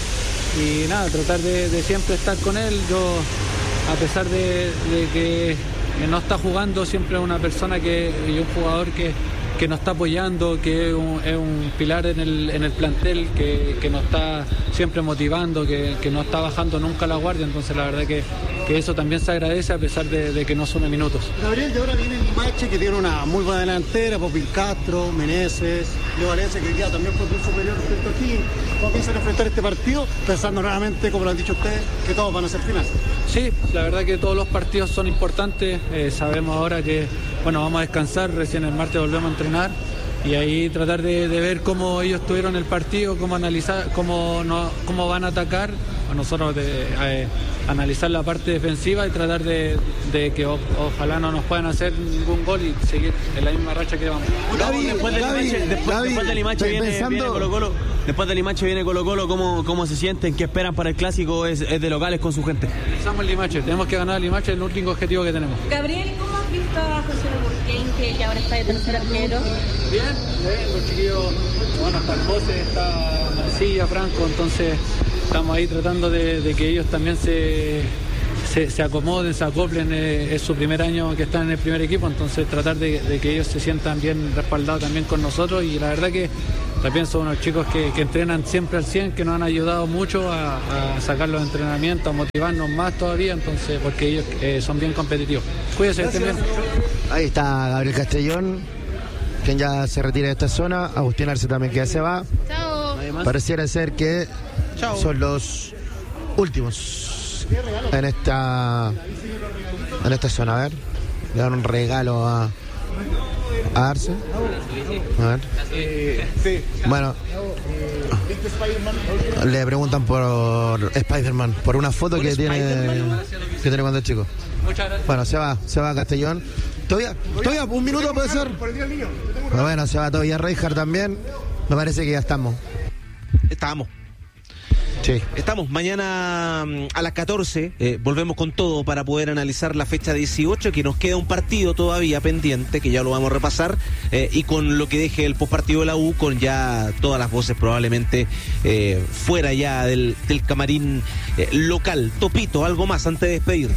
Y nada, tratar de, de siempre estar con él. Yo, a pesar de, de que no está jugando, siempre es una persona que, y un jugador que que nos está apoyando, que es un, es un pilar en el, en el plantel, que, que nos está siempre motivando, que, que no está bajando nunca la guardia, entonces la verdad que, que eso también se agradece a pesar de, de que no sume minutos. Gabriel, y ahora viene el Limache, que tiene una muy buena delantera, Popín Castro, Meneses, Leo Valencia, que ya también fue muy superior respecto aquí. ¿Cómo piensan enfrentar este partido? Pensando nuevamente, como lo han dicho ustedes, que todos van a ser finales. Sí, la verdad que todos los partidos son importantes, eh, sabemos ahora que, bueno, vamos a descansar, recién el martes volvemos a entrenar y ahí tratar de, de ver cómo ellos tuvieron el partido, cómo analizar, cómo, no, cómo van a atacar, a nosotros de eh, analizar la parte defensiva y tratar de, de que o, ojalá no nos puedan hacer ningún gol y seguir en la misma racha que vamos. Gaby, después del Limache, después, Gaby, después del Limache viene, pensando... viene Colo Colo, después del Limache viene Colo Colo, ¿cómo, cómo se sienten? ¿Qué esperan para el clásico? Es, es de locales con su gente. Pensamos el Limache, tenemos que ganar el Limache, es el único objetivo que tenemos. Gabriel, ¿cómo has visto a José Burquén, que ya ahora está de tercer arquero? Bien, bien, los chiquillos, bueno, está José, está Mancilla, Franco, entonces estamos ahí tratando de, de que ellos también se, se, se acomoden, se acoplen, eh, es su primer año que están en el primer equipo, entonces tratar de, de que ellos se sientan bien respaldados también con nosotros y la verdad que también son unos chicos que, que entrenan siempre al cien, que nos han ayudado mucho a, a sacar los entrenamientos, a motivarnos más todavía, entonces porque ellos eh, son bien competitivos. Cuídense, estén bien. Ahí está Gabriel Castellón, quien ya se retira de esta zona. Agustín Arce también que ya se va. Chao. Pareciera ser que Chao. son los últimos en esta en esta zona. A ver, le dan un regalo a, a Arce. A ver. Bueno, le preguntan por Spider-Man, por una foto que tiene que tiene cuando es chico. Bueno, se va, se va Castellón. Todavía, todavía, un minuto puede ser. Bueno, se va todavía Reinhardt también. Me parece que ya estamos. Estamos. Sí. Estamos mañana a las catorce, eh, volvemos con todo para poder analizar la fecha dieciocho, que nos queda un partido todavía pendiente, que ya lo vamos a repasar, eh, y con lo que deje el postpartido de la U, con ya todas las voces probablemente eh, fuera ya del, del camarín eh, local. Topito, algo más antes de despedirte.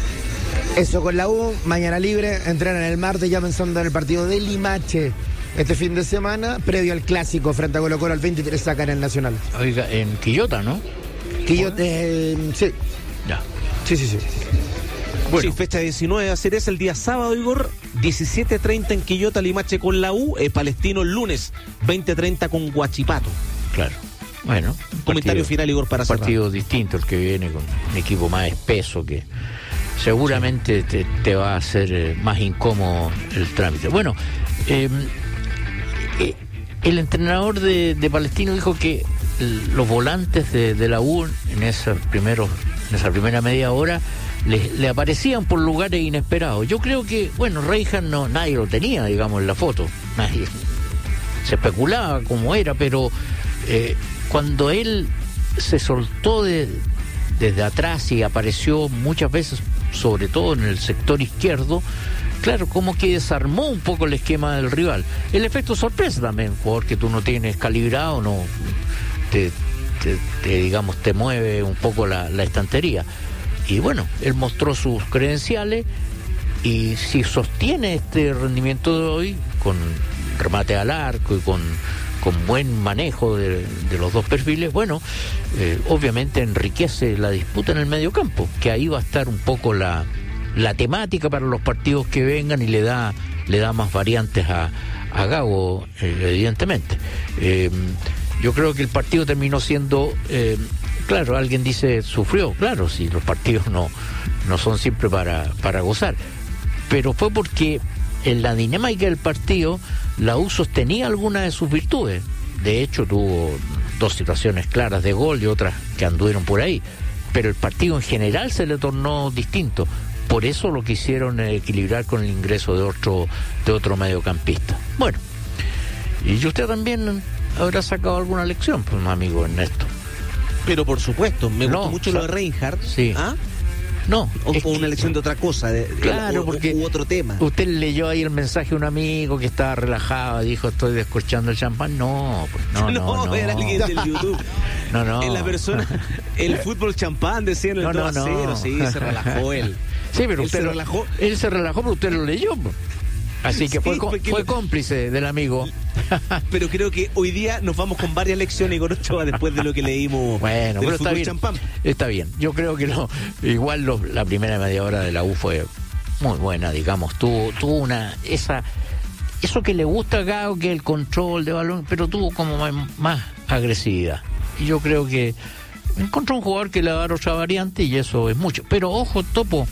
Eso con la U, mañana libre, entrenan el martes ya pensando en el partido de Limache. Este fin de semana, previo al clásico frente a Colo Colo, al veintitrés sacan el Nacional. Oiga, en Quillota, ¿no? Quillota, eh, sí. Ya. Sí, sí, sí. Bueno. Sí, fecha diecinueve va a ser ese el día sábado, Igor, diecisiete treinta en Quillota, Limache con la U, eh, Palestino el lunes, veinte treinta con Huachipato. Claro. Bueno. Comentario partido, final, Igor, para un cerrar. partido distinto, el que viene con un equipo más espeso que seguramente sí. te, te va a hacer eh, más incómodo el trámite. Bueno, eh, eh, el entrenador de, de Palestino dijo que los volantes de, de la U en esos primeros, en esa primera media hora le, le aparecían por lugares inesperados. Yo creo que, bueno, Reinhardt no, nadie lo tenía, digamos, en la foto. Nadie se especulaba cómo era, pero eh, cuando él se soltó de, desde atrás y apareció muchas veces, sobre todo en el sector izquierdo, claro, como que desarmó un poco el esquema del rival. El efecto sorpresa también, jugador que tú no tienes calibrado, no te, te, te digamos, te mueve un poco la, la estantería. Y bueno, él mostró sus credenciales y si sostiene este rendimiento de hoy, con remate al arco y con, con buen manejo de, de los dos perfiles, bueno, eh, obviamente enriquece la disputa en el medio campo, que ahí va a estar un poco la, la temática para los partidos que vengan y le da, le da más variantes a, a Gago, eh, evidentemente. Eh, yo creo que el partido terminó siendo... Eh, Claro, alguien dice, sufrió, claro, si los partidos no, no son siempre para, para gozar, pero fue porque en la dinámica del partido la U sostenía algunas de sus virtudes. De hecho tuvo dos situaciones claras de gol y otras que anduvieron por ahí, pero el partido en general se le tornó distinto. Por eso lo quisieron equilibrar con el ingreso de otro, de otro mediocampista. Bueno, y usted también habrá sacado alguna lección, pues, amigo Ernesto. Pero por supuesto, me no, gustó mucho o sea, lo de Reinhardt. Sí. ¿Ah? No. O, es o una que, lección de otra cosa, de, claro, o, porque u otro tema. Usted leyó ahí el mensaje de un amigo que estaba relajado, dijo, estoy descorchando el champán. No, pues no, no, no. No, era alguien del YouTube. No, no. En la persona, el fútbol champán, decía en el no, no, dos a cero, no. Sí, se relajó él. Sí, pero él usted se lo, relajó. Él se relajó, pero usted lo leyó. Así que sí, fue, fue cómplice del amigo. Pero creo que hoy día nos vamos con varias lecciones, Igor Ochoa, después de lo que leímos. Bueno, del pero está bien. Champán. Está bien. Yo creo que no. Igual lo, la primera media hora de la U fue muy buena, digamos. Tuvo, tuvo una esa eso que le gusta a Gago, que es el control de balón, pero tuvo como más, más agresividad. Y yo creo que encontró un jugador que le va a dar otra variante y eso es mucho. Pero ojo, Topo,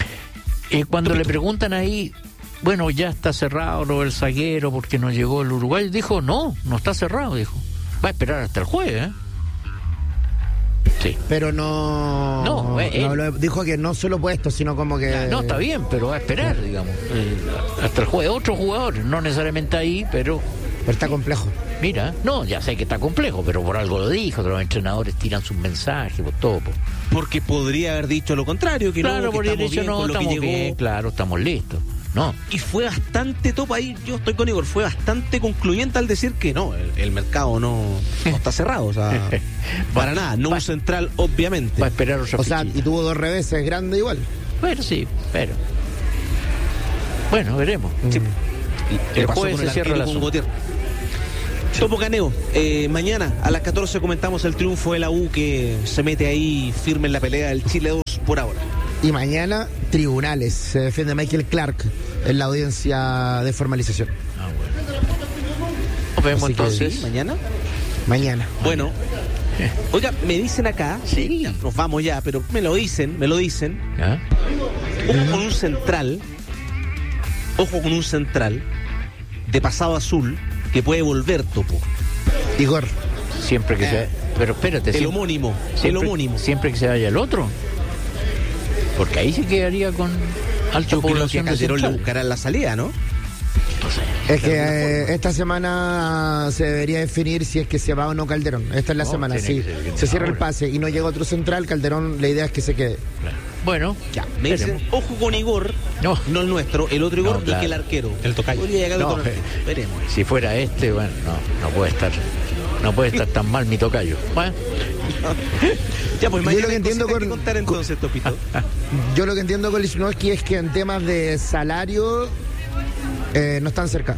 eh, cuando Topito. Le preguntan ahí, bueno, ya está cerrado lo del zaguero porque no llegó el Uruguay, dijo, no, no está cerrado, dijo. Va a esperar hasta el jueves, ¿eh? Sí. Pero no, no, eh, no lo, dijo que no solo puesto, sino como que... No, está bien, pero va a esperar, digamos. Eh, hasta el juego de otros jugadores, no necesariamente ahí, pero... Pero está complejo. Mira, no, ya sé que está complejo, pero por algo lo dijo, que los entrenadores tiran sus mensajes, por todo. Por... Porque podría haber dicho lo contrario, que claro, no, que por estamos dicho, bien no, con lo que estamos llegó. bien, claro, estamos listos. No. Y fue bastante topa ahí, yo estoy con Igor, fue bastante concluyente al decir que no, el, el mercado no, no está cerrado, o sea, para nada, no un central, obviamente. Va a esperar otra O sea, y tuvo dos reveses grandes igual. Bueno, sí, pero... Bueno, veremos. Sí. Mm. El jueves se cierra la zona. Topo Caneo, eh, mañana a las catorce comentamos el triunfo de la U que se mete ahí firme en la pelea del Chile dos por ahora. Y mañana, tribunales. Se defiende Michael Clark en la audiencia de formalización. Ah, bueno. Nos vemos entonces. Sí, mañana. Mañana. Bueno. Oiga, me dicen acá, sí, nos vamos ya, pero me lo dicen, me lo dicen. ¿Ah? Ojo con un central, ojo con un central de pasado azul que puede volver, Topo. Igor. Siempre que eh, sea. Pero espérate. El siempre, homónimo. Siempre, el homónimo. Siempre que se vaya el otro. Porque ahí se quedaría con alta Yo población. Creo que a Calderón le buscarán la salida, ¿no? Es que eh, esta semana se debería definir si es que se va o no Calderón. Esta es la No, semana, tiene sí. que ser que Se cierra el ahora. pase y no llega otro central, Calderón, la idea es que se quede. Bueno, ya. Me dicen, ojo con Igor, no, no el nuestro, el otro Igor, No, claro. y que el arquero. El tocayo. Podría llegar No, otro eh, arquero. Veremos. Si fuera este, bueno, no, no puede estar. No puede estar tan mal mi tocayo. Bueno. Ya, pues Yo mañana lo que hay entiendo cositas con- que contar entonces, Topito. Yo lo que entiendo con Lichnowsky es que en temas de salario eh, no están cerca.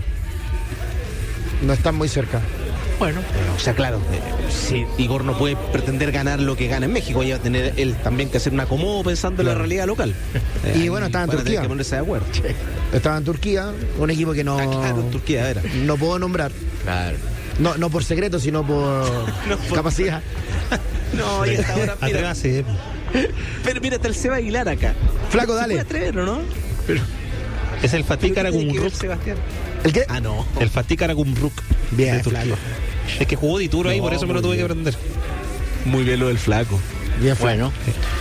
No están muy cerca. Bueno. O sea, claro, eh, si Igor no puede pretender ganar lo que gana en México, va a tener él también que hacer un acomodo pensando en la realidad local. Y Eh, bueno, estaba en van a tener Turquía. que ponerse de acuerdo. Estaba en Turquía, un equipo que no, Ah, claro, en Turquía, era. no puedo nombrar. Claro. No, no por secreto, sino por No, por- capacidad. No, y hasta ahora, mira, Atrévase. pero mira, está el Seba Aguilar acá. Flaco, ¿Se dale. puede atrever, o no? Pero, Es el Fatih ¿pero qué tiene que ver, Karagümrük. Sebastián? ¿El qué? Ah, no. El Fatih Karagümrük. Bien, de Turquía. Flaco. Es que jugó Dituro ahí, No, por eso me lo muy tuve bien. que aprender. Muy bien lo del flaco. Bien, Flaco. Bueno.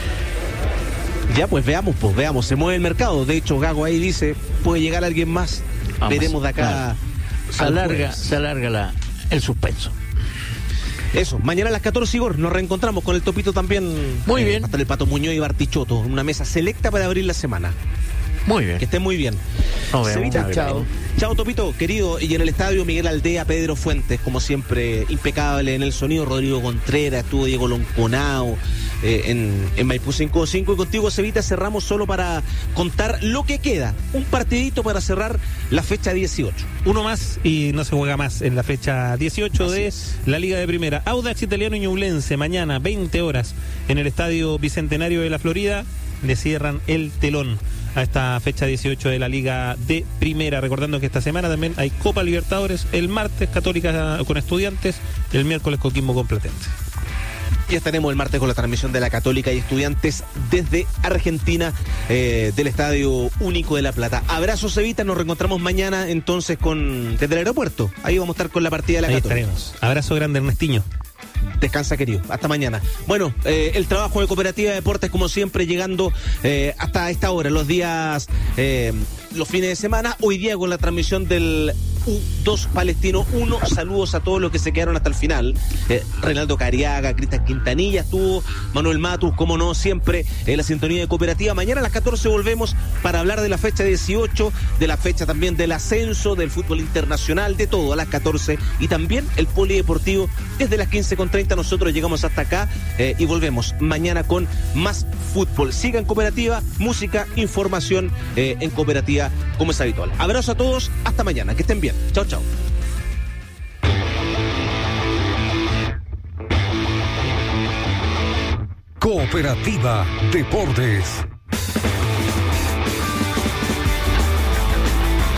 Ya, pues veamos, pues veamos. Se mueve el mercado. De hecho, Gago ahí dice, puede llegar alguien más. Vamos, Veremos de acá. claro. Se al alarga, jueves. se alarga la, el suspenso. Eso, mañana a las catorce, Igor, nos reencontramos con el Topito también. Muy bien. Hasta el Pato Muñoz y Bartichotto. Una mesa selecta para abrir la semana. Muy bien. Que estén muy bien. Nos vemos. Cevita, Muy chao. bien. Chao, Topito, querido. Y en el estadio, Miguel Aldea, Pedro Fuentes, como siempre, impecable en el sonido. Rodrigo Contreras, estuvo Diego Lonconao eh, en, en Maipú cinco cinco. Y contigo, Cevita, cerramos solo para contar lo que queda. Un partidito para cerrar la fecha dieciocho. Uno más y no se juega más en la fecha dieciocho de la Liga de Primera. Audax Italiano y Ñublense, mañana, veinte horas, en el Estadio Bicentenario de la Florida, le cierran el telón a esta fecha dieciocho de la Liga de Primera. Recordando que esta semana también hay Copa Libertadores, el martes Católica con Estudiantes, el miércoles Coquimbo con Platense. Ya estaremos el martes con la transmisión de la Católica y Estudiantes desde Argentina, eh, del Estadio Único de La Plata. Abrazo, Cevita, nos reencontramos mañana entonces con desde el aeropuerto. Ahí vamos a estar con la partida de la Ahí Católica. estaremos. Abrazo grande, Ernestiño. Descansa, querido. Hasta mañana. Bueno, eh, el trabajo de Cooperativa de Deportes, como siempre, llegando eh, hasta esta hora, los días, eh, los fines de semana. Hoy día con la transmisión del U dos Palestino uno. Saludos a todos los que se quedaron hasta el final. Eh, Reinaldo Cariaga, Cristian Quintanilla estuvo, Manuel Matus, como no, siempre en la sintonía de Cooperativa. Mañana a las catorce volvemos para hablar de la fecha dieciocho, de la fecha también del ascenso, del fútbol internacional, de todo a las catorce. Y también el polideportivo desde las quince con treinta. Nosotros llegamos hasta acá eh, y volvemos mañana con más fútbol. Sigan Cooperativa, música, información eh, en Cooperativa, como es habitual. Abrazo a todos, hasta mañana, que estén bien. Chao, chao. Cooperativa Deportes.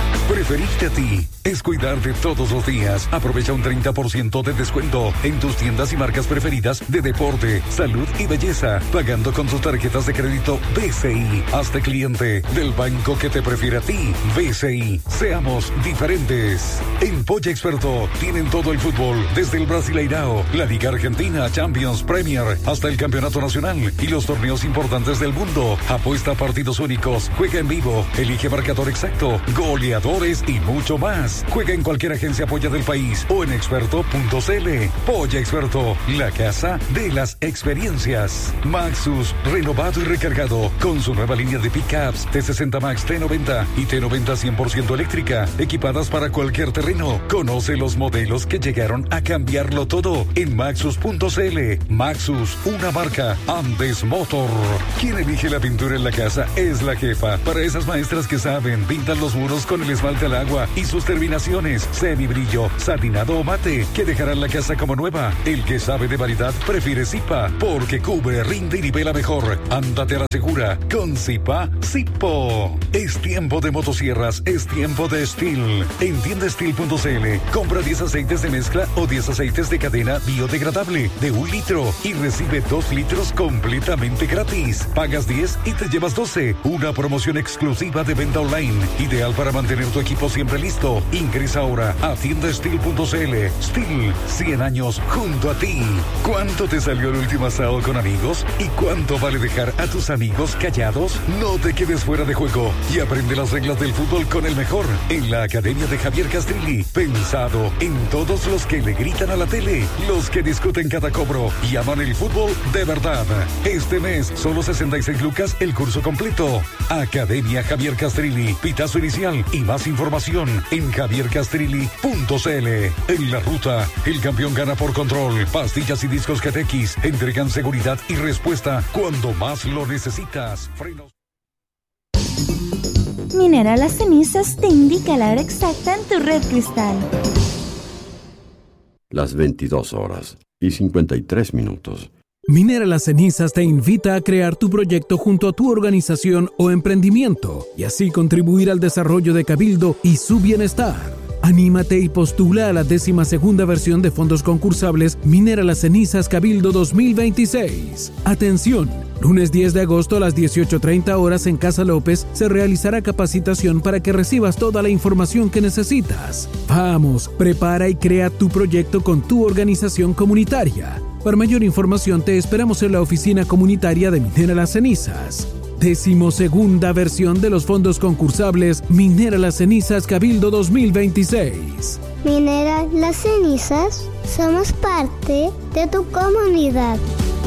preferirte a ti es cuidarte todos los días. Aprovecha un treinta por ciento de descuento en tus tiendas y marcas preferidas de deporte, salud y belleza, pagando con tus tarjetas de crédito B C I. Hazte cliente del banco que te prefiere a ti. B C I. Seamos diferentes. En Polla Experto tienen todo el fútbol, desde el Brasileirao, la Liga Argentina, Champions, Premier, hasta el Campeonato Nacional y los torneos importantes del mundo. Apuesta a partidos únicos, juega en vivo, elige marcador exacto, goleadores y mucho más. Juega en cualquier agencia Polla del país o en experto punto c l. Polla Experto, la casa de las experiencias. Maxus, renovado y recargado, con su nueva línea de pickups T sesenta Max, T noventa y T noventa cien por ciento eléctrica, equipadas para cualquier terreno. Conoce los modelos que llegaron a cambiarlo todo en maxus punto c l. Maxus, una marca Andes Motor. Quien elige la pintura en la casa es la jefa. Para esas maestras que saben, pintan los muros con el esmalte al agua y sus terminaciones semibrillo, satinado o mate, que dejarán la casa como nueva. El que sabe de variedad prefiere Zipa, porque cubre, rinde y nivela mejor. Ándate a la segura con Zipa Zipo. Es tiempo de motosierras, es tiempo de Steel. En tienda steel punto c l, compra diez aceites de mezcla o diez aceites de cadena biodegradable de un litro y recibe dos litros completamente gratis. Pagas diez y te llevas doce. Una promoción exclusiva de venta online, ideal para mantener tu equipo siempre listo. Ingresa ahora a tienda steel punto c l. Steel, cien años junto a ti. ¿Cuánto te salió el último asado con amigos? ¿Y cuánto vale dejar a tus amigos callados? No te quedes fuera de juego y aprende las reglas del fútbol con el mejor en la Academia de Javier Castrilli. Pensado en todos los que le gritan a la tele, los que discuten cada cobro y aman el fútbol de verdad. Este mes, solo sesenta y seis lucas el curso completo. Academia Javier Castrilli. Pitazo inicial y más información en javier castrilli punto c l. En la ruta, el campeón gana por control. Pastillas y discos G T X entregan seguridad y respuesta cuando más lo necesitas. Frenos. Minera Las Cenizas te indica la hora exacta en tu red cristal. Las veintidós horas y cincuenta y tres minutos. Minera Las Cenizas te invita a crear tu proyecto junto a tu organización o emprendimiento y así contribuir al desarrollo de Cabildo y su bienestar. Anímate y postula a la décima segunda versión de fondos concursables Minera Las Cenizas Cabildo dos mil veintiséis. Atención, lunes diez de agosto a las dieciocho treinta horas en Casa López se realizará capacitación para que recibas toda la información que necesitas. Vamos, prepara y crea tu proyecto con tu organización comunitaria. Para mayor información te esperamos en la oficina comunitaria de Minera Las Cenizas. Decimosegunda versión de los fondos concursables Minera Las Cenizas Cabildo dos mil veintiséis. Minera Las Cenizas, somos parte de tu comunidad.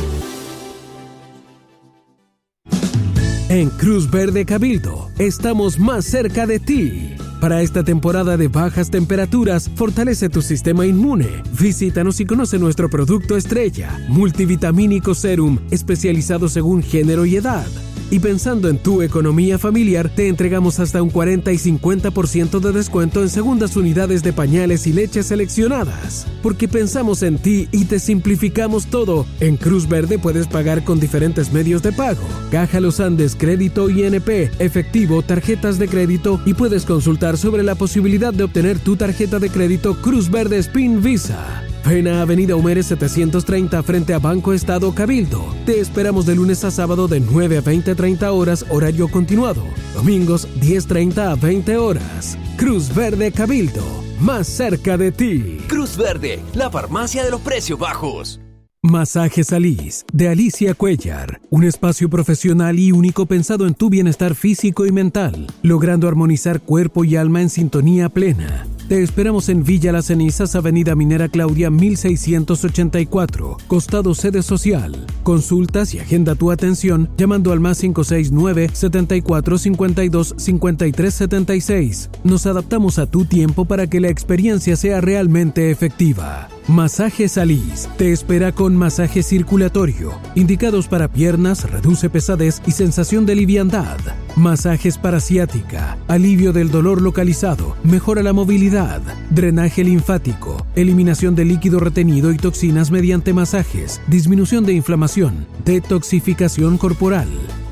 En Cruz Verde Cabildo, estamos más cerca de ti. Para esta temporada de bajas temperaturas, fortalece tu sistema inmune. Visítanos y conoce nuestro producto estrella, Multivitamínico Serum, especializado según género y edad. Y pensando en tu economía familiar, te entregamos hasta un cuarenta y cincuenta por ciento de descuento en segundas unidades de pañales y leches seleccionadas. Porque pensamos en ti y te simplificamos todo. En Cruz Verde puedes pagar con diferentes medios de pago: Caja Los Andes, crédito I N P, efectivo, tarjetas de crédito, y puedes consultar sobre la posibilidad de obtener tu tarjeta de crédito Cruz Verde Spin Visa. Ven a Avenida Humere setecientos treinta frente a Banco Estado Cabildo. Te esperamos de lunes a sábado de nueve a veinte treinta horas, horario continuado. Domingos diez treinta a veinte horas. Cruz Verde Cabildo, más cerca de ti. Cruz Verde, la farmacia de los precios bajos. Masajes Alice, de Alicia Cuellar. Un espacio profesional y único pensado en tu bienestar físico y mental, logrando armonizar cuerpo y alma en sintonía plena. Te esperamos en Villa Las Cenizas, Avenida Minera Claudia mil seiscientos ochenta y cuatro, costado sede social. Consultas y agenda tu atención llamando al más cinco seis nueve, setenta y cuatro, cincuenta y dos, cincuenta y tres setenta y seis. Nos adaptamos a tu tiempo para que la experiencia sea realmente efectiva. Masajes Alice te espera con masaje circulatorio, indicados para piernas, reduce pesadez y sensación de liviandad. Masajes para ciática, alivio del dolor localizado, mejora la movilidad, drenaje linfático, eliminación de líquido retenido y toxinas mediante masajes, disminución de inflamación, detoxificación corporal.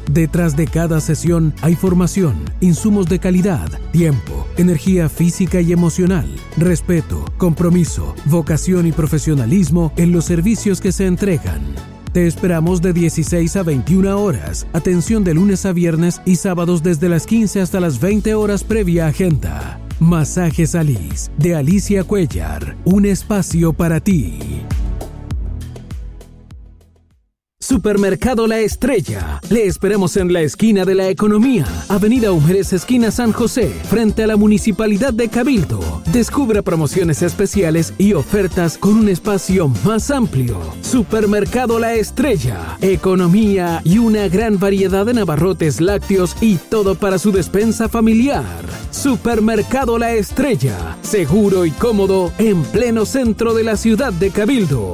Detrás de cada sesión hay formación, insumos de calidad, tiempo, energía física y emocional, respeto, compromiso, vocación y profesionalismo en los servicios que se entregan. Te esperamos de dieciséis a veintiuna horas. Atención de lunes a viernes y sábados desde las quince hasta las veinte horas previa agenda. Masajes Alice, de Alicia Cuellar. Un espacio para ti. Supermercado La Estrella. Le esperamos en la esquina de la Economía, Avenida Humberes, esquina San José, frente a la Municipalidad de Cabildo. Descubra promociones especiales y ofertas con un espacio más amplio. Supermercado La Estrella. Economía y una gran variedad de abarrotes lácteos y todo para su despensa familiar. Supermercado La Estrella. Seguro y cómodo en pleno centro de la ciudad de Cabildo.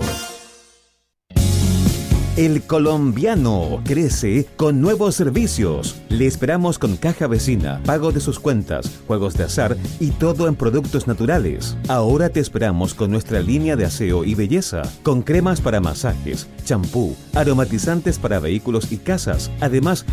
El colombiano crece con nuevos servicios. Le esperamos con caja vecina, pago de sus cuentas, juegos de azar y todo en productos naturales. Ahora te esperamos con nuestra línea de aseo y belleza, con cremas para masajes, champú, aromatizantes para vehículos y casas. Además,